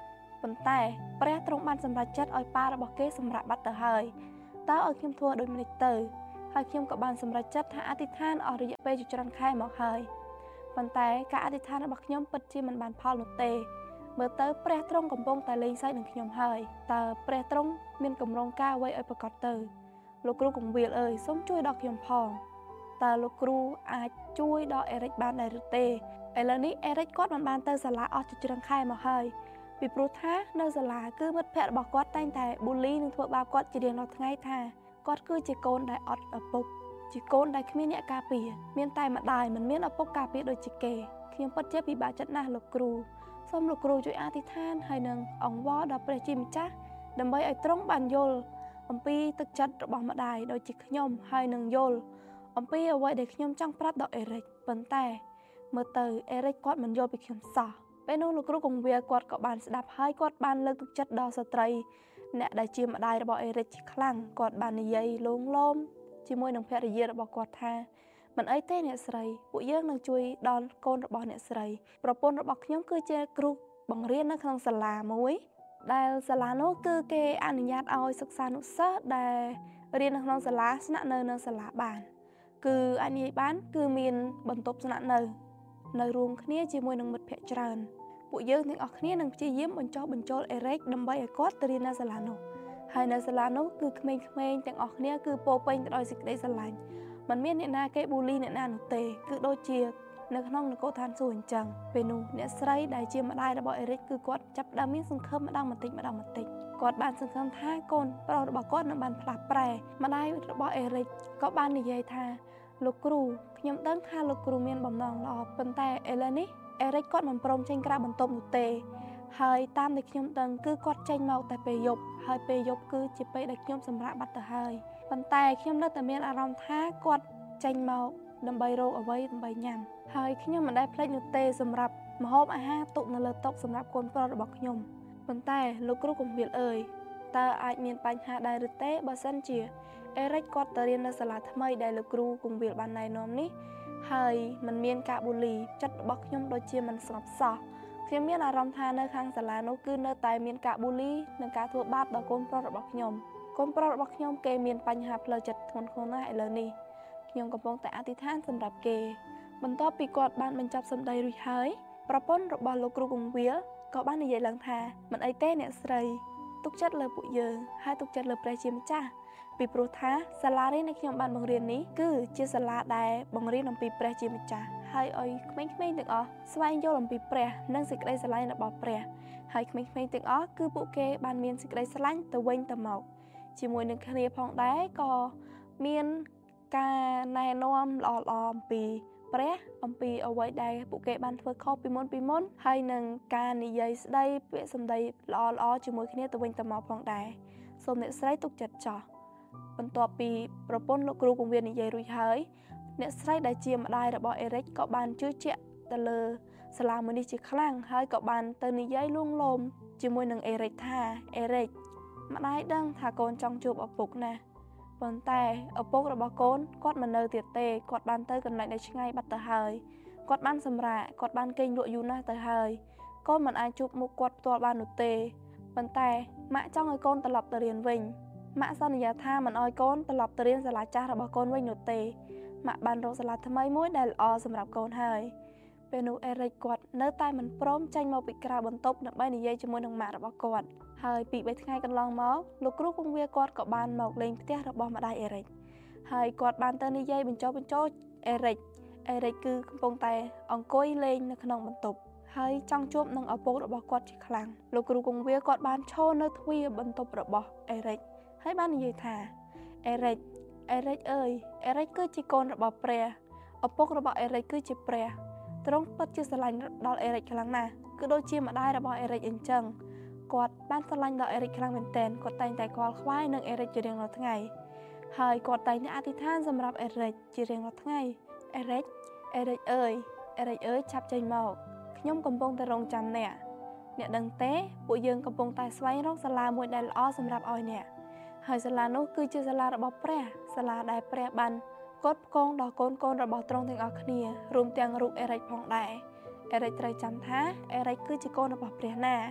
ប៉ុន្តែព្រះទ្រង់បានសម្រេចចិត្តឲ្យប៉ារបស់គេសម្រាប់បាត់ទៅហើយតើឲ្យខ្ញុំធ្វើដូចម្តេចទៅហើយខ្ញុំក៏បានសម្រេចចិត្តថាអធិដ្ឋានអស់រយៈពេលជាច្រើនខែមកហើយប៉ុន្តែការអធិដ្ឋានរបស់ខ្ញុំពិតជាមិនបានផលនោះទេមើលទៅព្រះទ្រង់កំពុងតែលេងសើចនឹងខ្ញុំហើយតើព្រះទ្រង់មានកម្រងការអ្វីឲ្យប្រកាសទៅលោកគ្រូកងវិលអើយសូមជួយដល់ខ្ញុំផងតើលោកគ្រូអាចជួយដល់អេរិចបានដែរឬទេឥឡូវនេះអេរិចគាត់មិនបានទៅសាលាអស់ជាច្រើនខែមកហើយពីព្រោះថានៅសាលាគឺមិត្តភ័ក្តិរបស់គាត់តែងតែប៊ូលីនិងធ្វើបាបគាត់ជារៀងរាល់ថ្ងៃថាគាត់គឺជាកូនដែលអត់ឪពុកជាកូនដែលគ្មានអ្នកការពារមានតែម្ដាយមិនមានឪពុកការពារដូចជាគេខ្ញុំពិតជាពិបាកចិត្តណាស់លោកគ្រូសូមលោកគ្រូជួយអធិដ្ឋានហើយនឹងអង្វរដល់ព្រះជាម្ចាស់ដើម្បីឲ្យទ្រង់បានយល់អំពីទឹកចិត្តរបស់ម្ដាយដូចជាខ្ញុំហើយនឹងយល់អំពីអ្វីដែលខ្ញុំចង់ប្រាប់ដល់អេរិចប៉ុន្តែមើលទៅអេរិចគាត់មិនយល់ពីខ្ញុំសោះពេលនោះលោកគ្រូកងវាគាត់ក៏បានស្ដាប់ហើយគាត់បានលើកទឹកចិត្តដល់ស្ត្រីអ្នកដែលជាម្ដាយរបស់អេរិចខ្លាំងគាត់បាននិយាយលងលោមជាមួយនឹងភរិយារបស់គាត់ថាមិនអីទេអ្នកស្រីពួកយើងនឹងជួយដល់កូនរបស់អ្នកស្រីប្រពន្ធរបស់ខ្ញុំគឺជាគ្រូបង្រៀននៅក្នុងសាលាមួយដែលសាលានោះគឺគេអនុញ្ញាតឲ្យសិក្សានុសិស្សដែលរៀននៅក្នុងសាលាស្នាក់នៅនៅសាលាបានគឺអនុញ្ញាតបានគឺមានបន្ទប់ស្នាក់នៅនៅរួមគ្នាជាមួយនឹងមិត្តភ័ក្តិច្រើនពួកយើងទាំងអស់គ្នានឹងព្យាយាមបញ្ចុះបញ្ចូលអេរិចដើម្បីឲ្យគាត់ទៅរៀននៅសាលានោះហើយនៅសាលានោះគឺក្មេងៗទាំងអស់គ្នាគឺពោពេញទៅដោយសេចក្តីស្រឡាញ់មិនមានអ្នកណាគេប៊ូលីអ្នកណានោះទេគឺដូចជានៅក្នុងនគរឋានសួគ៌អញ្ចឹងពេលនោះអ្នកស្រីដែលជាម្ដាយរបស់អេរិចគឺគាត់ចាប់ផ្ដើមមានសង្ឃឹមម្ដងបន្តិចម្ដងបន្តិចគាត់បានសង្ឃឹមថាកូនប្រុសរបស់គាត់នឹងបានផ្លាស់ប្រែម្ដាយរបស់អេរិចក៏បាននិយាយថាលោកគ្រូខ្ញុំដឹងថាលោកគ្រូមានបំណងល្អប៉ុន្តែឥឡូវនេះអេរិចគាត់មិនព្រមចេញក្រៅបន្ទប់នោះទេហើយតាមដែលខ្ញុំដឹងគឺគាត់ចេញមកតែពេលយប់ហើយពេលយប់គឺជាពេលដែលខ្ញុំសម្រាកបាត់ទៅហើយប៉ុន្តែខ្ញុំនៅតែមានអារម្មណ៍ថាគាត់ចេញមកដើម្បីរកអ្វីដើម្បីញ៉ាំហើយខ្ញុំមិនដែលភ្លេចនោះទេសម្រាប់ម្ហូបអាហារទុកនៅលើតុសម្រាប់កូនប្រុសរបស់ខ្ញុំប៉ុន្តែលោកគ្រូកងវិលអើយតើអាចមានបញ្ហាដែរឬទេបើសិនជាអេរិចគាត់ទៅរៀននៅសាលាថ្មីដែលលោកគ្រូកងវិលបានណែនាំនេះហើយมันមានការប៊ូលីចិត្តរបស់ខ្ញុំដូចជាមិនស្ងប់សោះខ្ញុំមានអារម្មណ៍ថានៅខាងសាលានោះគឺនៅតែមានការប៊ូលីនិងការធ្វើបាបដល់កូនប្រុសរបស់ខ្ញុំកូនប្រុសរបស់ខ្ញុំគេមានបញ្ហាផ្លូវចិត្តធ្ងន់ធ្ងរណាស់ឥឡូវនេះខ្ញុំកំពុងតែអធិដ្ឋានសម្រាប់គេបន្ទាប់ពីគាត់បានបញ្ចប់សម្ដីរួចហើយប្រពន្ធរបស់លោកគ្រូកងវិលក៏បាននិយាយឡើងថាមិនអីទេអ្នកស្រីទុកចិត្តលើពួកយើងហើយទុកចិត្តលើព្រះជាម្ចាស់ពីព្រោះថាសាលារៀនដែលខ្ញុំបានបង្រៀននេះគឺជាសាលាដែលបង្រៀនអំពីព្រះជាម្ចាស់ហើយឲ្យក្មេងៗទាំងអស់ស្វែងយល់អំពីព្រះនិងសេចក្តីស្រឡាញ់របស់ព្រះហើយក្មេងៗទាំងអស់គឺពួកគេបានមានសេចក្តីស្រឡាញ់ទៅវិញទៅមកជាមួយនឹងគ្នាផងដែរក៏មានការណែនាំល្អៗអំពីព្រះអំពីអ្វីដែលពួកគេបានធ្វើខុសពីមុនពីមុនហើយនឹងការនិយាយស្ដីពាក្យសម្ដីល្អៗជាមួយគ្នាទៅវិញទៅមកផងដែរសូមអ្នកស្រីទុកចិត្តចោះបន្ទាប់ពីប្រពន្ធលោកគ្រូកងវិលនិយាយរួចហើយអ្នកស្រីដែលជាម្ដាយរបស់អេរិចក៏បានជឿជាក់ទៅលើសាលាមួយនេះជាខ្លាំងហើយក៏បានទៅនិយាយលួងលោមជាមួយនឹងអេរិចថាអេរិចម្ដាយដឹងថាកូនចង់ជួបឪពុកណាស់ប៉ុន្តែឪពុករបស់កូនគាត់មិននៅទៀតទេគាត់បានទៅកន្លែងដែលឆ្ងាយបាត់ទៅហើយគាត់បានសម្រាកគាត់បានគេងលក់យូរណាស់ទៅហើយកូនមិនអាចជួបមុខគាត់ផ្ទាល់បាននោះទេប៉ុន្តែម៉ាក់ចង់ឲ្យកូនត្រឡប់ទៅរៀនវិញម៉ាក់សន្យាថាមិនឲ្យកូនត្រឡប់ទៅរៀនសាលាចាស់របស់កូនវិញនោះទេម៉ាក់បានរកសាលាថ្មីមួយដែលល្អសម្រាប់កូនហើយពេលនោះអេរិចគាត់នៅតែមិនព្រមចេញមកពីក្រៅបន្ទប់ដើម្បីនិយាយជាមួយនឹងម៉ាក់របស់គាត់ហើយពីបីថ្ងៃកន្លងមកលោកគ្រូកងវាគាត់ក៏បានមកលេងផ្ទះរបស់ម្ដាយអេរិចហើយគាត់បានទៅនិយាយបញ្ចុះបញ្ចូលអេរិចអេរិចគឺកំពុងតែអង្គុយលេងនៅក្នុងបន្ទប់ហើយចង់ជួបនឹងឪពុករបស់គាត់ជាខ្លាំងលោកគ្រូកងវាគាត់បានឈរនៅទ្វារបន្ទប់របស់អេរិចហើយបាននិយាយថាអេរិចអេរិចអើយអេរិចគឺជាកូនរបស់ព្រះឪពុករបស់អេរិចគឺជាព្រះទ្រង់ពិតជាស្រឡាញ់ដល់អេរិចខ្លាំងណាស់គឺដូចជាម្ដាយរបស់អេរិចអញ្ចឹងគាត់បានស្រឡាញ់ដល់អេរិចខ្លាំងមែនទែនគាត់តែងតែខ្វល់ខ្វាយនឹងអេរិចជារៀងរាល់ថ្ងៃហើយគាត់តែងតែអធិដ្ឋានសម្រាប់អេរិចជារៀងរាល់ថ្ងៃអេរិចអេរិចអើយអេរិចអើយឆាប់ចេញមកខ្ញុំកំពុងតែរងចាំអ្នកអ្នកដឹងទេពួកយើងកំពុងតែស្វែងរកសាលាមួយដែលល្អសម្រាប់ឲ្យអ្នកហើយសាលានោះគឺជាសាលារបស់ព្រះសាលាដែលព្រះបានគត់ផ្គងដល់កូនកូនរបស់ទ្រង់ទាំងអស់គ្នារួមទាំងរូបអេរិចផងដែរអេរិចត្រូវចាំថាអេរិចគឺជាកូនរបស់ព្រះណា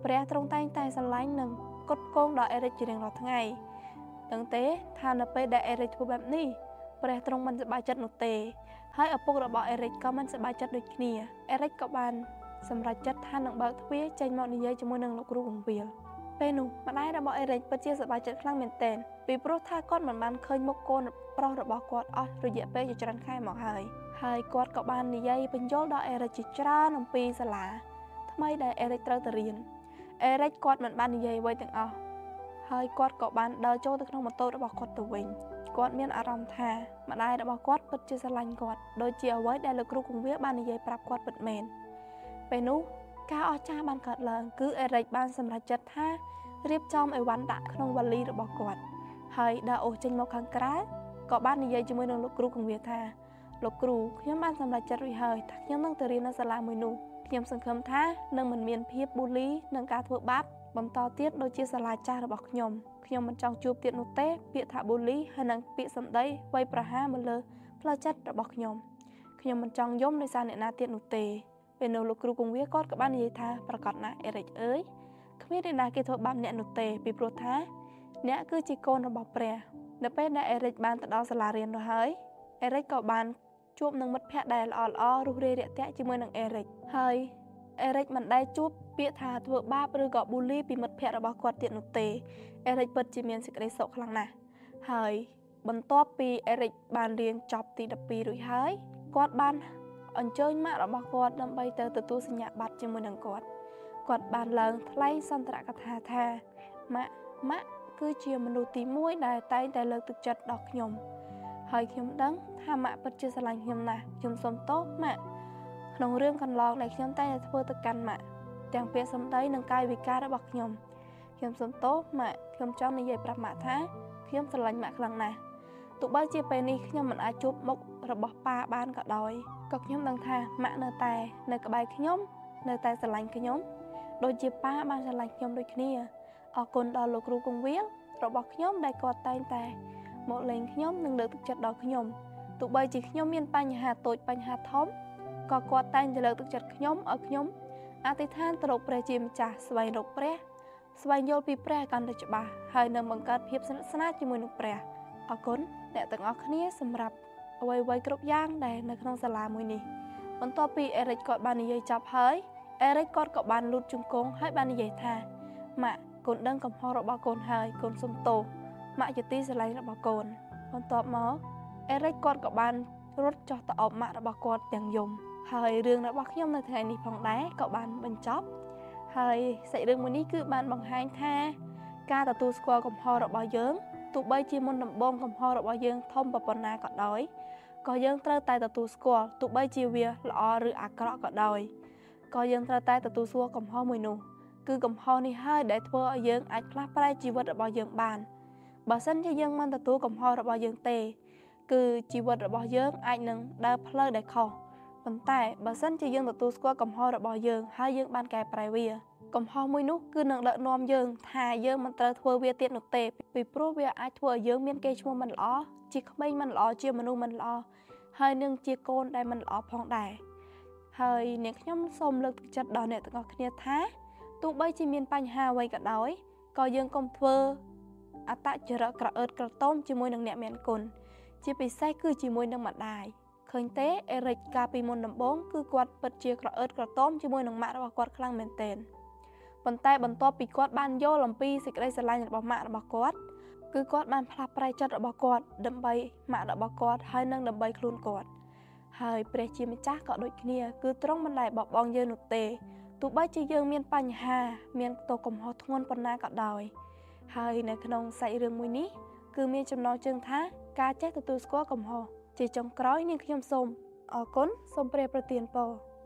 ព្រះទ្រង់តែងតែស្រឡាញ់និងកត់គង់ដល់អេរិចជារៀងរាល់ថ្ងៃដឹងទេថានៅពេលដែលអេរិចធ្វើបែបនេះព្រះទ្រង់មិនសប្បាយចិត្តនោះទេហើយឪពុករបស់អេរិចក៏មិនសប្បាយចិត្តដូចគ្នាអេរិចក៏បានសម្រេចចិត្តថានឹងបើកទ្វារចេញមកនិយាយជាមួយនឹងលោកគ្រូកងវិលពេលនោះម្ដាយរបស់អេរិចពិតជាសប្បាយចិត្តខ្លាំងមែនទែនពីព្រោះថាគាត់មិនបានឃើញមុខកូនប្រុសរបស់គាត់អស់រយៈពេលជាច្រើនខែមកហើយហើយគាត់ក៏បាននិយាយបញ្យល់ដល់អេរិចជាច្រើនអំពីសាលាថ្មីដែលអេរិចត្រូវទៅរៀនអេរិចគាត់មិនបាននិយាយអ្វីទាំងអស់ហើយគាត់ក៏បានដើរចូលទៅក្នុងម៉ូតូរបស់គាត់ទៅវិញគាត់មានអារម្មណ៍ថាម្ដាយរបស់គាត់ពិតជាស្រឡាញ់គាត់ដូចជាអ្វីដែលលោកគ្រូកងវិលបាននិយាយប្រាប់គាត់ពិតមែនពេលនោះការអស្ចារ្យបានកើតឡើងគឺអេរិចបានសម្រេចចិត្តថារៀបចំអីវ៉ាន់ដាក់ក្នុងវ៉ាលីរបស់គាត់ហើយដើរអូសចេញមកខាងក្រៅក៏បាននិយាយជាមួយនឹងលោកគ្រូកងវិលថាលោកគ្រូខ្ញុំបានសម្រេចចិត្តរួចហើយថាខ្ញុំនឹងទៅរៀននៅសាលាមួយនោះខ្ញុំសង្ឃឹមថានឹងមិនមានភាពប៊ូលីនិងការធ្វើបាបបន្តទៀតដូចជាសាលាចាស់របស់ខ្ញុំខ្ញុំមិនចង់ជួបទៀតនោះទេពាក្យថាប៊ូលីហើយនិងពាក្យសម្ដីវាយប្រហារមកលើផ្លូវចិត្តរបស់ខ្ញុំខ្ញុំមិនចង់យំដោយសារអ្នកណាទៀតនោះទេពេលនោះលោកគ្រូកងវិលគាត់ក៏បាននិយាយថាប្រកាសណាស់អេរិចអើយគ្មានអ្នកណាគេធ្វើបាបអ្នកនោះទេពីព្រោះថាអ្នកគឺជាកូនរបស់ព្រះនៅពេលដែលអេរិចបានទៅដល់សាលារៀននោះហើយអេរិចក៏បានជួបនឹងមិត្តភ័ក្តិដែលល្អល្អរុះរាយរាក់ទាក់ជាមួយនឹងអេរិចហើយអេរិចមិនដែលជួបពាក្យថាធ្វើបាបឬក៏ប៊ូលីពីមិត្តភ័ក្តិរបស់គាត់ទៀតនោះទេអេរិចពិតជាមានសេចក្តីសុខខ្លាំងណាស់ហើយបន្ទាប់ពីអេរិចបានរៀនចប់ទីដប់ពីររួចហើយគាត់បានអញ្ជើញម៉ាក់របស់គាត់ដើម្បីទៅទទួលសញ្ញាបត្រជាមួយនឹងគាត់គាត់បានឡើងថ្លែងសន្ទរកថាថាម៉ាក់ម៉ាក់គឺជាមនុស្សទីមួយដែលតែងតែលើកទឹកចិត្តដល់ខ្ញុំហើយខ្ញុំដឹងថាម៉ាក់ពិតជាស្រឡាញ់ខ្ញុំណាស់ខ្ញុំសូមទោសម៉ាក់ក្នុងរឿងកន្លងដែលខ្ញុំតែងតែធ្វើទៅកាន់ម៉ាក់ទាំងពាក្យសម្ដីនិងកាយវិការរបស់ខ្ញុំខ្ញុំសូមទោសម៉ាក់ខ្ញុំចង់និយាយប្រាប់ម៉ាក់ថាខ្ញុំស្រឡាញ់ម៉ាក់ខ្លាំងណាស់ទោះបីជាពេលនេះខ្ញុំមិនអាចជួបមុខរបស់ប៉ាបានក៏ដោយក៏ខ្ញុំដឹងថាម៉ាក់នៅតែនៅក្បែរខ្ញុំនៅតែស្រឡាញ់ខ្ញុំដូចជាប៉ាបានស្រឡាញ់ខ្ញុំដូចគ្នាអរគុណដល់លោកគ្រូកងវិលរបស់ខ្ញុំដែលគាត់តែងតែមកលេងខ្ញុំនិងលើកទឹកចិត្តដល់ខ្ញុំទោះបីជាខ្ញុំមានបញ្ហាតូចបញ្ហាធំក៏គាត់តែងតែលើកទឹកចិត្តខ្ញុំឲ្យខ្ញុំអធិដ្ឋានទៅរកព្រះជាម្ចាស់ស្វែងរកព្រះស្វែងយល់ពីព្រះកាន់តែច្បាស់ហើយនឹងបង្កើតភាពស្និទ្ធស្នាលជាមួយនឹងព្រះអរគុណអ្នកទាំងអស់គ្នាសម្រាប់អ្វីៗគ្រប់យ៉ាងដែលនៅក្នុងសាលាមួយនេះបន្ទាប់ពីអេរិចគាត់បាននិយាយចប់ហើយអេរិចគាត់ក៏បានលូតជង្គង់ហើយបាននិយាយថាម៉ាក់កូនដឹងកំហុសរបស់កូនហើយកូនសុំទោសម៉ាក់ជាទីស្រឡាញ់របស់កូនបន្ទាប់មកអេរិចគាត់ក៏បានរត់ចុះទៅអបម៉ាក់របស់គាត់ទាំងយំហើយរឿងរបស់ខ្ញុំនៅថ្ងៃនេះផងដែរក៏បានបញ្ចប់ហើយសាច់រឿងមួយនេះគឺបានបង្ហាញថាការទទួលស្គាល់កំហុសរបស់យើងទោះបីជាមុនដំបូងកំហុសរបស់យើងធំប៉ុណ្ណាក៏ដោយក៏យើងត្រូវតែទទួលស្គាល់ទោះបីជាវាល្អឬអាក្រក់ក៏ដោយក៏យើងត្រូវតែទទួលស្គាល់កំហុសមួយនោះគឺកំហុសនេះហើយដែលធ្វើឲ្យយើងអាចផ្លាស់ប្រែជីវិតរបស់យើងបានបើសិនជាយើងមិនទទួលកំហុសរបស់យើងទេគឺជីវិតរបស់យើងអាចនឹងដើរផ្លូវដែលខុសប៉ុន្តែបើសិនជាយើងទទួលស្គាល់កំហុសរបស់យើងហើយយើងបានកែប្រែវាកំហុសមួយនោះគឺនឹងដឹកនាំយើងថាយើងមិនត្រូវធ្វើវាទៀតនោះទេពីព្រោះវាអាចធ្វើឲ្យយើងមានកេរ្តិ៍ឈ្មោះមិនល្អជាក្មេងមិនល្អជាមនុស្សមិនល្អហើយនឹងជាកូនដែលមិនល្អផងដែរហើយអ្នកខ្ញុំសូមលើកទឹកចិត្តដល់អ្នកទាំងអស់គ្នាថាទោះបីជាមានបញ្ហាអ្វីក៏ដោយក៏យើងកុំធ្វើអត្តចរិតក្រអឺតក្រទមជាមួយនឹងអ្នកមានគុណជាពិសេសគឺជាមួយនឹងម្ដាយឃើញទេអេរិចកាលពីមុនដំបូងគឺគាត់ពិតជាក្រអឺតក្រទមជាមួយនឹងម៉ាក់របស់គាត់ខ្លាំងមែនទែនប៉ុន្តែបន្ទាប់ពីគាត់បានយល់អំពីសេចក្តីស្រឡាញ់របស់ម៉ាក់របស់គាត់គឺគាត់បានផ្លាស់ប្រែចិត្តរបស់គាត់ដើម្បីម៉ាក់របស់គាត់ហើយនឹងដើម្បីខ្លួនគាត់ហើយព្រះជាម្ចាស់ក៏ដូចគ្នាគឺទ្រង់មិនដែលបោះបង់យើងនោះទេទោះបីជាយើងមានបញ្ហាមានទោសកំហុសធ្ងន់ប៉ុណ្ណាក៏ដោយហើយនៅក្នុងសាច់រឿងមួយនេះគឺមានចំណងជើងថាការចេះទទួលស្គាល់កំហុសជាចុងក្រោយនាងខ្ញុំសូមអរគុណសូមព្រះប្រទានពរ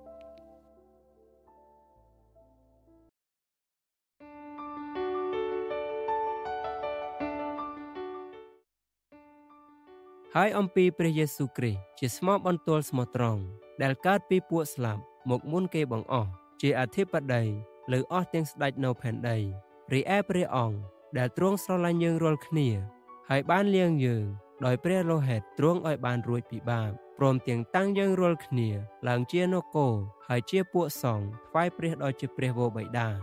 ហើយអំពីព្រះយេស៊ូវគ្រីស្ទជាស្មោះបន្ទាល់ស្មោះត្រង់ដែលកើតពីពួកស្លាប់មកមុនគេបង្អស់ជាអធិបតីលើអស់ទាំងស្ដេចនៅផែនដីរីឯព្រះអង្គដែលទ្រង់ស្រឡាញ់យើងរាល់គ្នាហើយបានលាងយើងដោយព្រះលោហិតទ្រង់ឲ្យបានរួចពីបាបព្រមទាំងតាំងយើងរាល់គ្នាឡើងជានគរហើយជាពួកសង្ឃថ្វាយព្រះដ៏ជាព្រះវរបិតា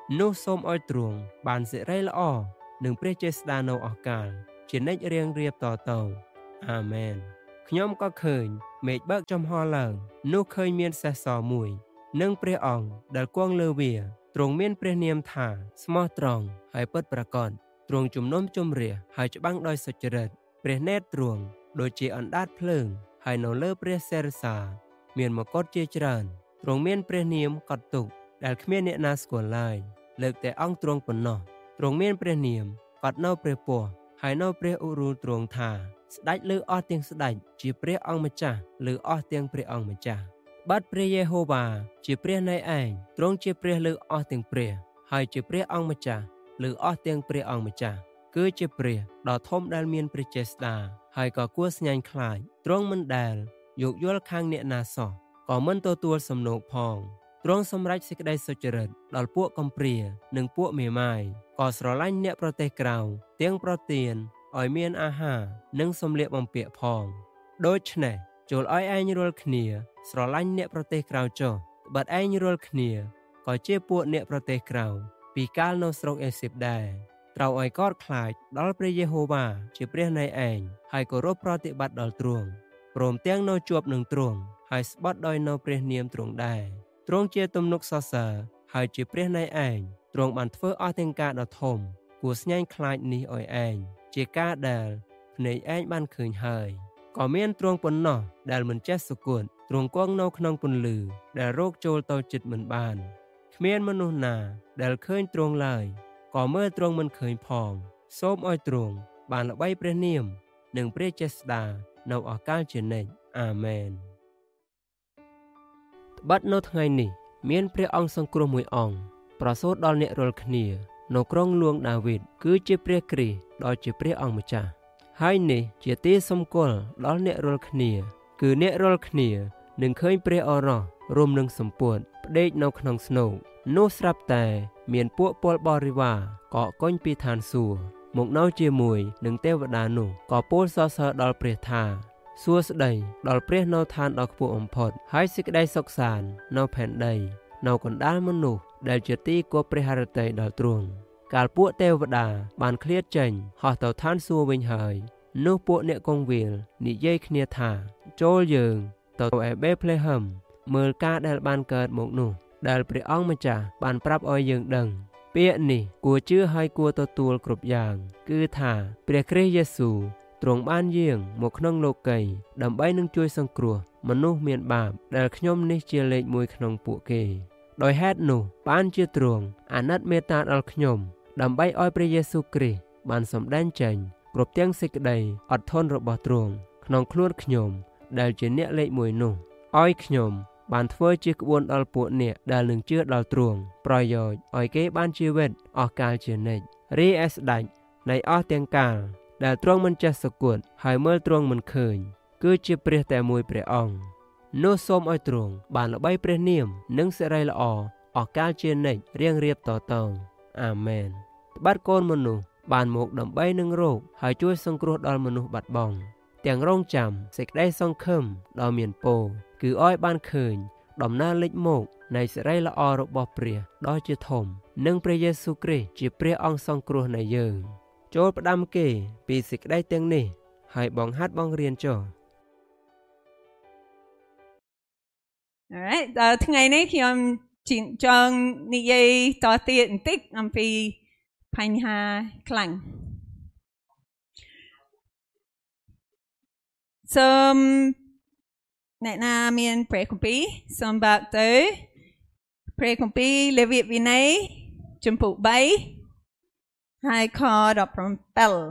នោះសូមឲ្យទ្រង់បានសិរីល្អនឹងព្រះចេស្តានៅអស់កាលជានិច្ចរៀងរៀបតទៅអាមែនខ្ញុំក៏ឃើញមេឃបើកចំហឡើងនោះឃើញមានសេះសមួយនិងព្រះអង្គដែលគង់លើវាទ្រង់មានព្រះនាមថាស្មោះត្រង់ហើយពិតប្រាកដទ្រង់ជំនុំជម្រះហើយច្បាំងដោយសុចរិតព្រះនេត្រទ្រង់ដូចជាអណ្ដាតភ្លើងហើយនៅលើព្រះសិរសាមានមកុដជាច្រើនទ្រង់មានព្រះនាមកត់ទុកដែលគ្មានអ្នកណាស្គាល់ឡើយលើកតែអង្គទ្រង់ប៉ុណ្ណោះទ្រង់មានព្រះនាមកត់នៅព្រះពស់ហើយនៅព្រះឧរុលទ្រង់ថាស្ដេចលើអស់ទាំងស្ដេចជាព្រះអង្គម្ចាស់លើអស់ទាំងព្រះអង្គម្ចាស់បាត់ព្រះយេហូវ៉ាជាព្រះនៃឯងទ្រង់ជាព្រះលើអស់ទាំងព្រះហើយជាព្រះអង្គម្ចាស់លើអស់ទាំងព្រះអង្គម្ចាស់គឺជាព្រះដ៏ធំដែលមានព្រះចេស្តាហើយក៏គួរស្ញាញ់ខ្លាចទ្រង់មិនដែលយោគយល់ខាងអ្នកណាសោះក៏មិនទទួលសំណូកផងទ្រង់សម្រេចសេចក្តីសុចរិតដល់ពួកកំព្រានិងពួកមេម៉ាយក៏ស្រឡាញ់អ្នកប្រទេសក្រៅទាំងប្រទានឲ្យមានអាហារនិងសម្លៀកបំពាក់ផងដូច្នេះចូលឲ្យឯងរាល់គ្នាស្រឡាញ់អ្នកប្រទេសក្រៅចុះបាត់ឯងរាល់គ្នាក៏ជាពួកអ្នកប្រទេសក្រៅពីកាលនៅស្រុកអេស៊ីបដែរត្រូវឲ្យកោតខ្លាចដល់ព្រះយេហូវ៉ាជាព្រះនៃឯងហើយគោរពប្រតិបត្តិដល់ទ្រង់ព្រមទាំងនៅជាប់នឹងទ្រង់ហើយស្បត់ដោយនៅព្រះនាមទ្រង់ដែរទ្រង់ជាទំនុកសរសើរហើយជាព្រះនៃឯងទ្រង់បានធ្វើអស់ទាំងការដ៏ធំគួរស្ញាញ់ខ្លាចនេះឲ្យឯងជាការដែលភ្នែកឯងបានឃើញហើយក៏មានទ្រង់ប៉ុណ្ណោះដែលមិនចេះសុគតទ្រង់គង់នៅក្នុងពន្លឺដែលរកចូលទៅចិត្តមិនបានគ្មានមនុស្សណាដែលឃើញទ្រង់ឡើយក៏មើលទ្រង់មិនឃើញផងសូមឲ្យទ្រង់បានល្បីព្រះនាមនិងព្រះចេស្តានៅអកាលជានិច្ចអាមែនត្បិតនៅថ្ងៃនេះមានព្រះអង្គសង្គ្រោះមួយអង្គប្រសូតដល់អ្នករាល់គ្នានៅក្រុងហ្លួងដាវីតគឺជាព្រះគ្រីស្ទដ៏ជាព្រះអង្គម្ចាស់ហើយនេះជាទីសម្គាល់ដល់អ្នករាល់គ្នាគឺអ្នករាល់គ្នានឹងឃើញព្រះអរោះរួមនឹងសម្ពុតផ្ដេកនៅក្នុងស្នូកនោះស្រាប់តែមានពួកពលបរិវារកកកុញពីឋានសួគ៌មកនៅជាមួយនឹងទេវតានោះក៏ពោលសរសើរដល់ព្រះថាសួស្ដីដល់ព្រះនៅឋានដ៏ខ្ពស់បំផុតហើយសេចក្តីសុខសាន្តនៅផែនដីនៅកណ្ដាលមនុស្សដែលជាទីគប់ព្រះハរតីដល់ទ្រង់កាលពួកទេវតាបានឃ្លាតចេញហោះទៅឋានសួគ៌វិញហើយនោះពួកអ្នកគង្វាលនិយាយគ្នាថាចូលយើងទៅឯបេផ្លេហឹមមើលការដែលបានកើតមកនោះដែលព្រះអង្គម្ចាស់បានប្រាប់ឲ្យយើងដឹងពាក្យនេះគួរជឿហើយគួរទទួលគ្រប់យ៉ាងគឺថាព្រះគ្រីស្ទយេស៊ូវទ្រង់បានយាងមកក្នុងលោកីដើម្បីនឹងជួយសង្គ្រោះមនុស្សមានបាបដែលខ្ញុំនេះជាលេខមួយក្នុងពួកគេដោយហេតុនោះបានជាទ្រង់អាណិតមេត្តាដល់ខ្ញុំដើម្បីឲ្យព្រះយេស៊ូវគ្រីស្ទបានសម្ដែងចេញគ្រប់ទាំងសេចក្តីអត់ធន់របស់ទ្រង់ក្នុងខ្លួនខ្ញុំដែលជាអ្នកលេខមួយនោះឲ្យខ្ញុំបានធ្វើជាក្បួនដល់ពួកអ្នកដែលនឹងជឿដល់ទ្រង់ប្រយោជន៍ឲ្យគេបានជីវិតអស់កាលជានិច្ចរីឯស្ដេចនៃអស់ទាំងកាលដែលទ្រង់មិនចេះសគត់ហើយមើលទ្រង់មិនឃើញគឺជាព្រះតែមួយព្រះអង្គនោះសូមឲ្យទ្រង់បានល្បីព្រះនាមនិងសិរីល្អអស់កាលជានិច្ចរៀងរៀបតទៅអាមែនត្បិតកូនមនុស្សបានមកដើម្បីនឹងរកហើយជួយសង្គ្រោះដល់មនុស្សបាត់បង់ទាំងរងចាំសេចក្តីសង្ឃឹមដ៏មានពរគឺឲ្យបានឃើញដំណើរលេចមកនៃសិរីល្អរបស់ព្រះដ៏ជាធំនិងព្រះយេស៊ូវគ្រីស្ទជាព្រះអង្គសង្គ្រោះនៃយើងចូលផ្ដាំគេពីសេចក្តីទាំងនេះហើយបងហាត់បងរៀនចុះ Alright ដល់ថ្ងៃនេះខ្ញុំចង់និយាយតទៀតបន្តិចអំពីបញ្ហាខ្លាំងសូមអ្នកណាមានព្រះគម្ពីរសូមបើកទៅព្រះគម្ពីរលេវីវិន័យជំពូកបីហើយខដប់ប្រាំbảy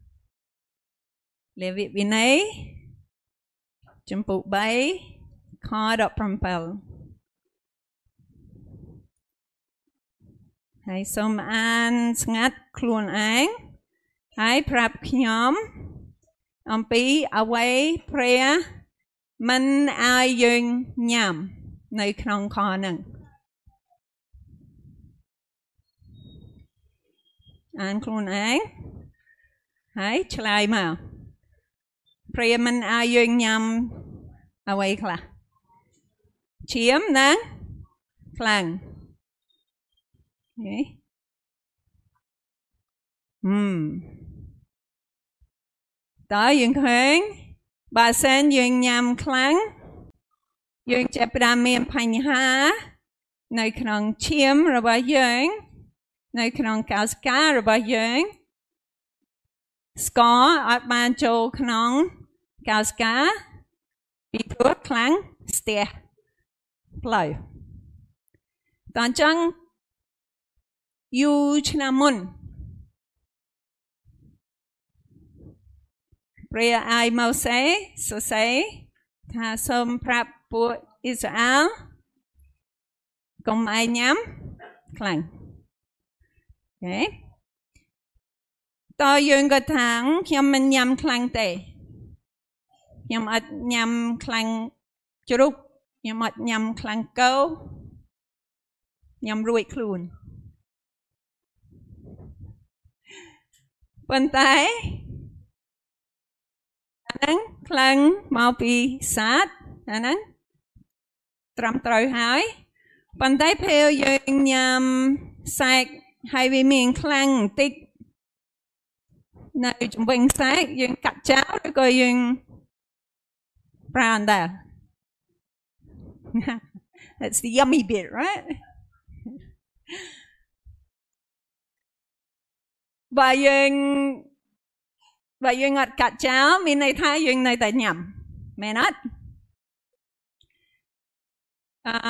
លេវីវិន័យជំពូកបីខដប់ប្រាំbảyហើយសូមអានស្ងាត់ខ្លួនឯងហើយប្រាប់ខ្ញុំអំពីអ្វីព្រះមិនឲ្យយើងញ៉ាំនៅក្នុងខហ្នឹងអានខ្លួនឯងហើយឆ្លើយមកព្រះមិនឲ្យយើងញ៉ាំអ្វីខ្លះឈាមនិងខ្លាំង Okay. Hmm. Đó dương khuyên. Bà sen dương nhằm khăn. Dương chạp đà miệng phanh há. Nơi khăn chiếm rồi bà dương. Nơi khăn cao ska rồi bà dương. Score ọt bàn chô khăn cao ska. Bị thuốc khăn stè. Play. Tàn chăng yu chna mun. Pria ai mau say, so say, tha som prapពួកអ៊ីស្រាអែលកុំឲ្យញ៉ាំខ្លាំងអូខេតើយើងក៏ថាខ្ញុំមិនញ៉ាំខ្លាំងទេខ្ញុំអត់ញ៉ាំខ្លាំងជ្រូកខ្ញុំអត់ញ៉ាំខ្លាំងគោញ៉ាំរួចខ្លួនប៉ុន្តែអាហ្នឹងខ្លាំងមកពីសាតអាហ្នឹងត្រឹមត្រូវហើយប៉ុន្តែពេលយើងញ៉ាំសាច់ហើយវាមានខ្លាំងបន្តិចនៅជំវិញសាច់យើងកាត់ចោលឬក៏យើងប្រើអណ្ដា That's the yummy bit, right? បើយើងបើយើងអត់កាត់ចោលមានន័យថាយើងនៅតែញ៉ាំមែនអត់អឺ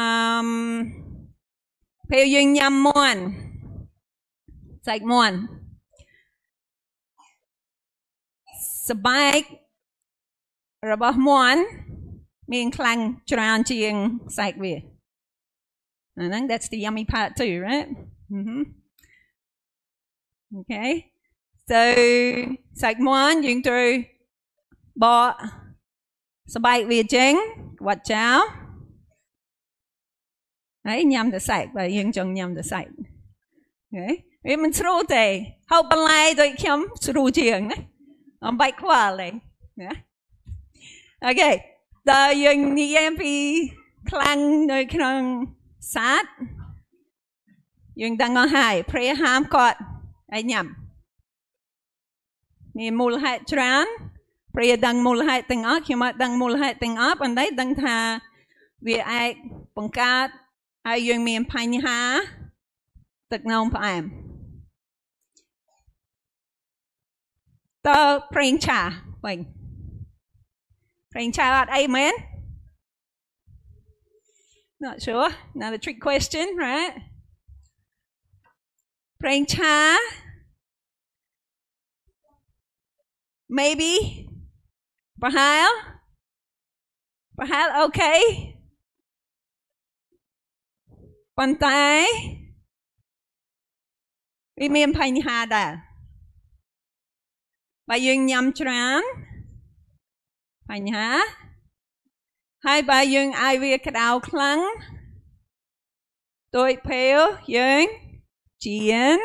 ពេលយើងញ៉ាំមាន់សាច់មាន់ស្បែករបស់មាន់មានខ្លាំងច្រើនជាងសាច់វាអាហ្នឹង that's the yummy part too, right? Mm-hmm. Okay. So សាច់មាន់យើងត្រូវបកស្បែកវាចេញវត្តចោលហើយញ៉ាំតែសាច់បើយើងចង់ញ៉ាំតែសាច់អូខេវាមិនស្រួលទេហូបបន្លែដូចខ្ញុំស្រួលជាងណាអំបែកខ្វល់ទេណាអូខេតើយើងនិយាយពីខ្លាំងនៅក្នុងសាច់យើងដឹងអស់ហើយព្រះហាមគាត់ឲ្យញ៉ាំមានមូលហេតុច្រើនព្រះដឹងមូលហេតុទាំងអស់ខ្ញុំអត់ដឹងមូលហេតុទាំងអស់ប៉ុន្តែដឹងថាវាអាចបង្កើតឲ្យយើងមានបញ្ហាទឹកនោមផ្អែមតើប្រេងឆាវិញប្រេងឆាអត់អីមែន Not sure another trick question, right? ប្រេងឆាMaybe ប្រហែលប្រហែលអូខេប៉ុន្តែវាមានបញ្ហាដែរបើយើងញ៉ាំច្រើនបញ្ហាហើយបើយើងឲ្យវាក្តៅខ្លាំងដូចពេលយើងចៀន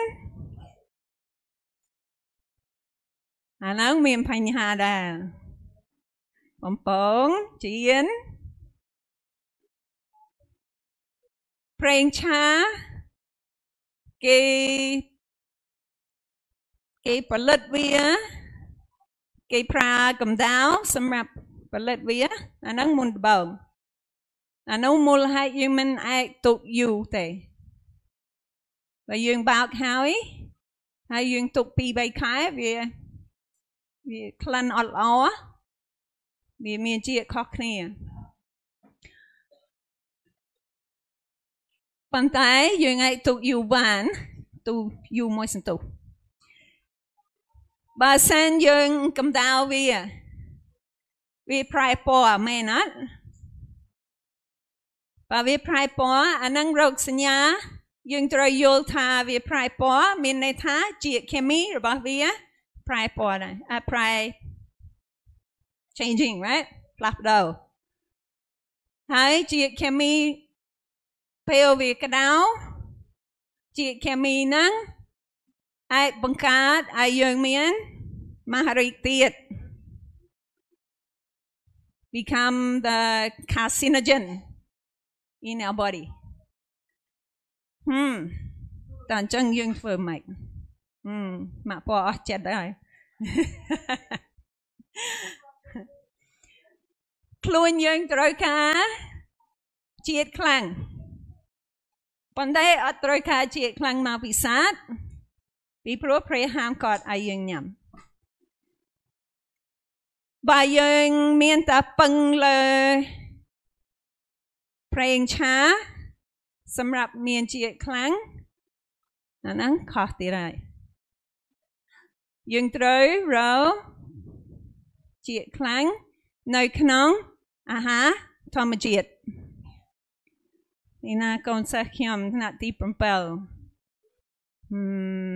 អាហ្នឹងមានបញ្ហាដែរបំពងចៀនប្រេងឆាគេគេផលិតវាគេប្រើកម្ដៅសម្រាប់ផលិតវាអាហ្នឹងមុនដំបូងអានោះមូលហេតុយើងមិនអាចទុកយូរទេបើយើងបើកហើយហើយយើងទុកពីរបីខែវាវាក្លិនអត់ល្អវាមានជាតិខុសគ្នាប៉ុន្តែយើងអាចទុកយូរបានទុកយូរមួយសន្ទុះបើសិនយើងកម្ដៅវាវាប្រែពណ៌មែនអត់បើវាប្រែពណ៌អានឹងរោគសញ្ញាយើងត្រូវយល់ថាវាប្រែពណ៌មានន័យថាជាតិគីមីរបស់វាប្រែពណ៌ដែរអាប្រែ changing right ផ្លាស់ប្ដូរហើយជាតិគីមីពេលវាក្តៅជាតិគីមីហ្នឹងអាចបង្កើតឲ្យយើងមានមហារីកទៀត become the carcinogen in our body ហឹមតាអញ្ចឹងយើងធ្វើម៉េចហឹមម៉ាក់ពណ៌អស់ចិត្តហើយខ្លួនយើងត្រូវការជាតិខ្លាំងប៉ុន្តែអត់ត្រូវការជាតិខ្លាំងមកពីសាទពីព្រោះព្រះហាមឃាត់ឲ្យយើងញ៉ាំបើយើងមានតែពឹងលើប្រេងឆាសម្រាប់មានជាតិខ្លាំងអាហ្នឹងខុសទៀតហើយយើងត្រូវរកជាតិខ្លាំងនៅក្នុងអាហារធម្មជាតិនេះណាកូនសិស្សខ្ញុំថ្នាក់ទី7ហឹមហឹ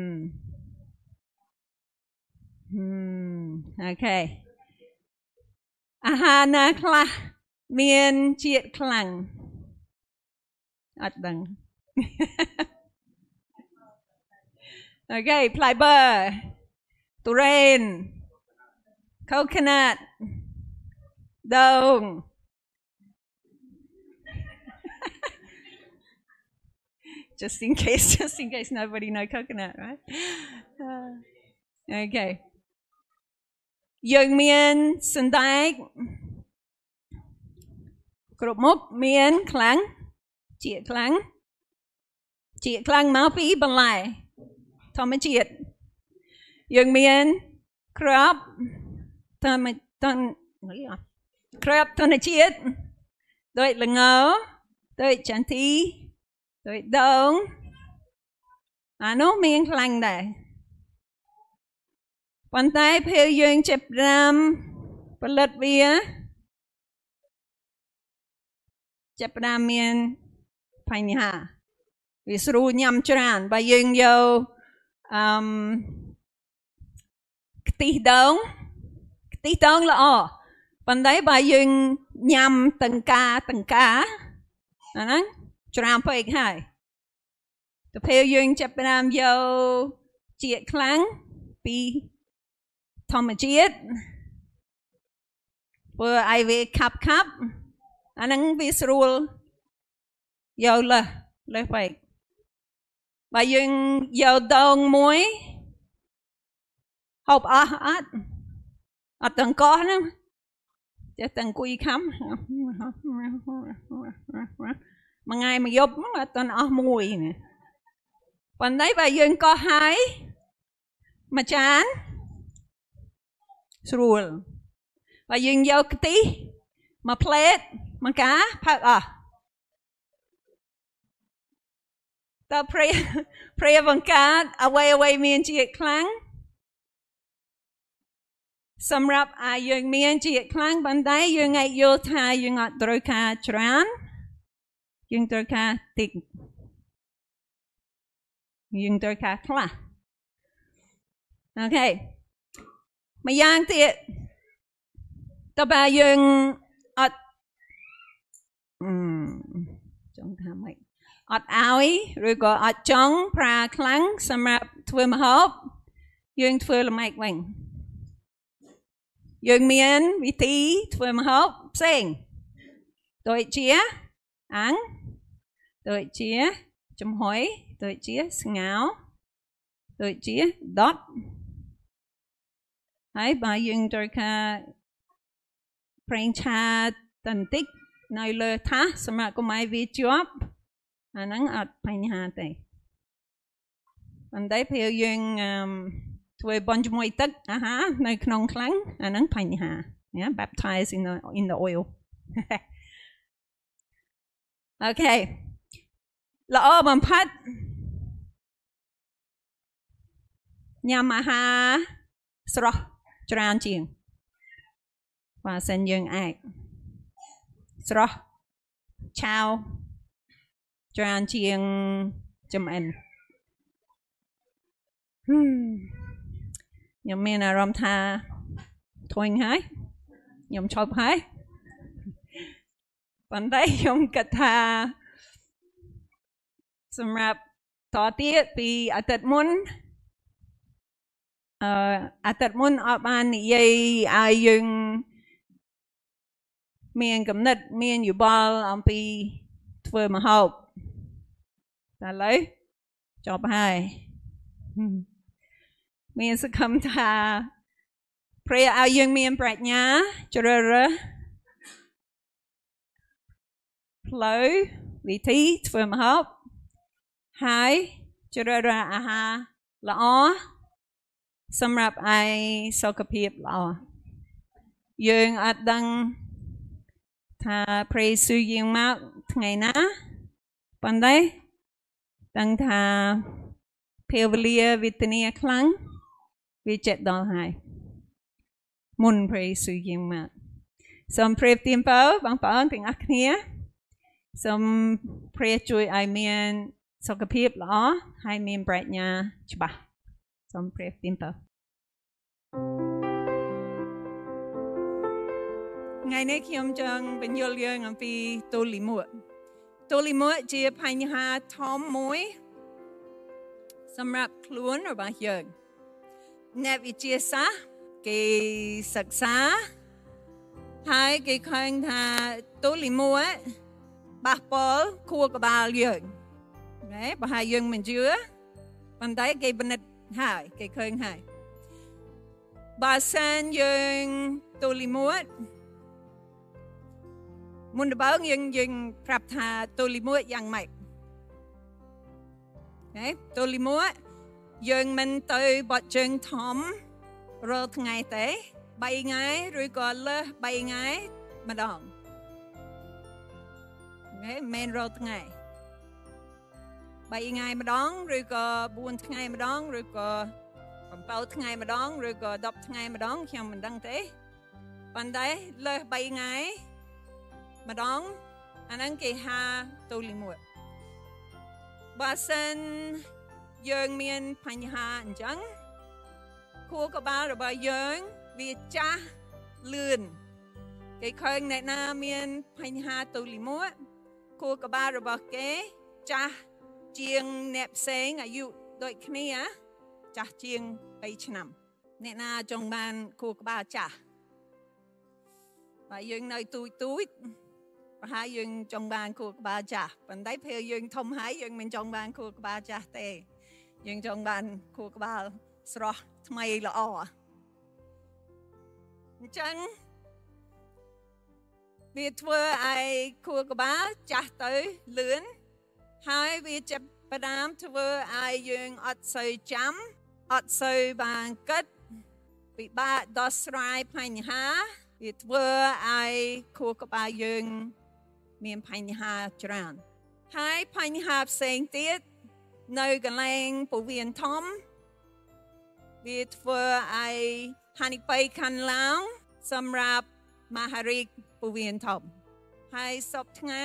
មអូខេអាហារណាខ្លះមានជាតិខ្លាំងអត់ដឹងអូខេ fiber ទុរេន coconut ដូងjust in case just in case nobody know coconut right uh, okay យើងមានសណ្តែកគ្រប់មុខមានខ្លាំងជាតិខ្លាំងជាតិខ្លាំងមកពីបន្លែធម្មជាតិយើងមានក្របធម្មធម្មក្របធម្មជាតិដូចល្ងដូចចន្ទីដូចដូងអានោះមានខ្លាំងដែរប៉ុន្តែពេលយើងចាប់ផ្ដើមផលិតវាចាប់ផ្ដើមមានបញ្ហាវាស្រួលញ៉ាំច្រើនបើយើងយកអឺមខ្ទិះដូងខ្ទិះដូងល្អប៉ុន្តែបើយើងញ៉ាំតង្កាតង្កាអាហ្នឹងច្រើនពេកហើយទៅពេលយើងចាប់ផ្ដើមយកជាតិខ្លាំងពីធម្មជាតិព្រោះឲ្យវាខាប់ខាប់អាហ្នឹងវាស្រួលយកលើសលើសពេកបើយើងយកដូងមួយហូបអស់អត់អត់ទាំងកោះហ្នឹងចេះតែអង្គុយខំមួយថ្ងៃមួយយប់អត់ទាំងអស់មួយណាប៉ុន្តែបើយើងកោះហើយមួយចានស្រួលបើយើងយកខ្ទិះមួយផ្លេតមួយកាផឹកអស់តើព្រះព្រះបង្កើតអ្វីអ្វីមានជាតិខ្លាំងសម្រាប់ឲ្យយើងមានជាតិខ្លាំងប៉ុន្តែយើងអាចយល់ថាយើងអត់ត្រូវការច្រើនយើងត្រូវការតិចយើងត្រូវការខ្លះអូខេមួយយ៉ាងទៀតតើបើយើងអត់អឺចង់ថាម៉េចអត់ឲ្យឬក៏អត់ចង់ប្រើខ្លាំងសម្រាប់ធ្វើម្ហូបយើងធ្វើល្មែកវិញយើងមានវិធីធ្វើម្ហូបផ្សេងដូចជាអាំងដូចជាចំហុយដូចជាស្ងោរដូចជាដុតហើយបើយើងត្រូវការប្រេងឆាបន្តិចនៅលើថាសសម្រាប់កុំឲ្យវាជាប់អាហ្នឹងអត់បញ្ហាទេប៉ុន្តែពេលយើងធ្វើបន់ជាមួយទឹកអាហារនៅក្នុងខ្លាំងអាហ្នឹងបញ្ហា yeah baptize in the in the oil អូខេល្អបំផុតញ៉ាំអាហារស្រស់ច្រើនជាងបើសិនយើងអាចស្រស់ឆាវច្រើនជាងចំអិនខ្ញុំមានអារម្មណ៍ថាធុញហើយខ្ញុំឈប់ហើយប៉ុន្តែខ្ញុំគិតថាសម្រាប់តទៀតពីអាទិត្យមុនអឺអាទិត្យមុនអត់បាននិយាយឲ្យយើងមានកំណត់មានយោបល់អំពីធ្វើម្ហូបតែឥឡូវចប់ហើយមានសង្ឃឹមថាព្រះឲ្យយើងមានប្រាជ្ញាជ្រើសរើសផ្លូវវិធីធ្វើម្ហូបហើយជ្រើសរើសអាហារល្អសម្រាប់ឲ្យសុខភាពល្អយើងអត់ដឹងថាព្រះយេស៊ូវយាងមកថ្ងៃណាប៉ុន្តែដឹងថាពេលវេលាវិធានាខ្លាំងវាជិតដល់ហើយមុនព្រះយេស៊ូវយាងមកសូមព្រះទានពរបងប្អូនទាំងអស់គ្នាសូមព្រះជួយឲ្យមានសុខភាពល្អហើយមានប្រាជ្ញាច្បាស់សូមព្រះទានពរថ្ងៃនេះខ្ញុំចង់បញ្យល់យើងអំពីទល់លាមកទល់លាមកជាបញ្ហាធំមួយសម្រាប់ខ្លួនរបស់យើងអ្នកវិទ្យាសាស្ត្រគេសិក្សាហើយគេឃើញថាទល់លាមកប៉ះពាល់ខួរក្បាលយើងណាបើហើយយើងមិនជឿប៉ុន្តែគេពិនិត្យហើយគេឃើញហើយបើសិនយើងទល់លាមកមុនដំបូងយើងយើងប្រាប់ថាទល់លាមកយ៉ាងម៉េចណាទល់លាមកយើងមិនទៅបត់ជើងធំរាល់ថ្ងៃទេបីថ្ងៃឬក៏លើសបីថ្ងៃម្ដងណាមិនរាល់ថ្ងៃបីថ្ងៃម្ដងឬក៏បួនថ្ងៃម្ដងឬក៏bảyថ្ងៃម្ដងឬក៏ដប់ថ្ងៃម្ដងខ្ញុំមិនដឹងទេប៉ុន្តែលើសបីថ្ងៃម្ដងអាហ្នឹងគេហៅទល់លាមកបើសិនយើងមានបញ្ហាអញ្ចឹងខួរក្បាលរបស់យើងវាចាស់លឿនគេឃើញអ្នកណាមានបញ្ហាទល់លាមកខួរក្បាលរបស់គេចាស់ជាងអ្នកផ្សេងអាយុដូចគ្នាចាស់ជាងបីឆ្នាំអ្នកណាចង់បានខួរក្បាលចាស់បើយើងនៅទូចទូចប្រហែលយើងចង់បានខួរក្បាលចាស់ប៉ុន្តែពេលយើងធំហើយយើងមិនចង់បានខួរក្បាលចាស់ទេយើងចង់បានខួរក្បាលស្រស់ថ្មីល្អអញ្ចឹងវាធ្វើឲ្យខួរក្បាលចាស់ទៅលឿនហើយវាចាប់ផ្ដើមធ្វើឲ្យយើងអត់សូវចាំអត់សូវបានគិតពិបាកដោះស្រាយបញ្ហាវាធ្វើឲ្យខួរក្បាលយើងមានបញ្ហាច្រើនហើយបញ្ហាផ្សេងទៀតនៅកន្លែងពោះវៀនធំវាធ្វើឲ្យហានិភ័យខាងឡើងសម្រាប់មហារីកពោះវៀនធំហើយសពថ្ងៃ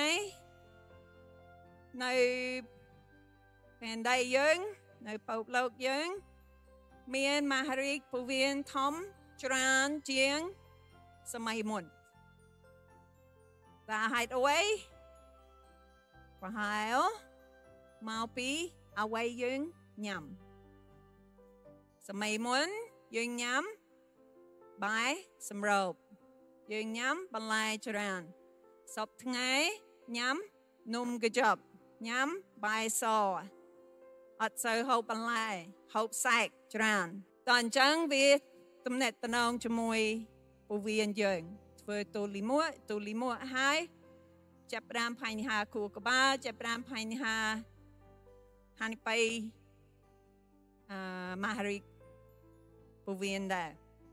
នៅแผ่นดินយើងនៅពិភពលោកយើងមានមហារីកពោះវៀនធំច្រើនជាងសម័យមុនតែហេតុអ្វីប្រហែលមកពីអ្វីយើងញ៉ាំសម័យមុនយើងញ៉ាំបាយសម្រូបយើងញ៉ាំបន្លែច្រើនសពថ្ងៃញ៉ាំនំកញ្ចប់ញ៉ាំបាយសអត់សូវហូបបន្លែហូបសាច់ច្រើនតអញ្ចឹងវាទំនាក់ទំនងជាមួយពោះវៀនយើងធ្វើទល់លាមកទល់លាមកហើយចាប់ផ្ដើមបញ្ហាខួរក្បាលចាប់ផ្ដើមបញ្ហាហានិភ័យអឺមហារីកពោះវៀនដែរ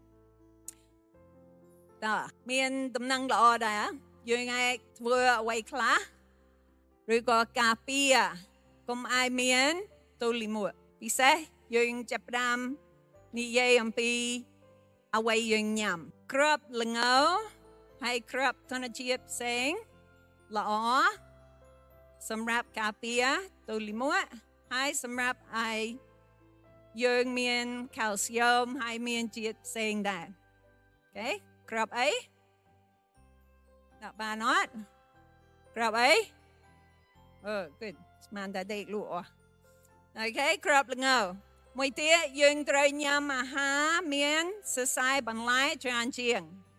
តើមានដំណឹងល្អដែរយើងអាចធ្វើអ្វីខ្លះឬក៏ការពារកុំឲ្យមានទល់លាមកពិសេសយើងចាប់ផ្ដើមនិយាយអំពីអ្វីយើងញ៉ាំគ្រាប់ល្ងហើយគ្រាប់ធម្មជាតិផ្សេងល្អសម្រាប់ការពារទល់លាមកហើយសម្រាប់ឲ្យយើងមានកាល់ស្យូមហើយមានជាតិផ្សេងដែរអូខេគ្រាប់អីដាក់បានអត់គ្រាប់អីអឺ good ស្មានតែដេកលក់អស់អូខេគ្រាប់ល្ងមួយទៀតយើងត្រូវញ៉ាំអាហារមានសរសៃបន្លែច្រើនជាង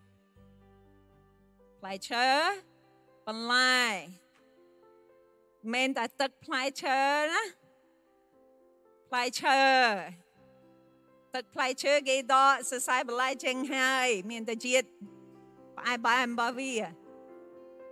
ផ្លែឈើបន្លែមិនតែទឹកផ្លែឈើណាផ្លែឈើទឹកផ្លែឈើគេដកសរសៃបន្លែចេញហើយមានតែជាតិផ្អែមផ្អែមរបស់វា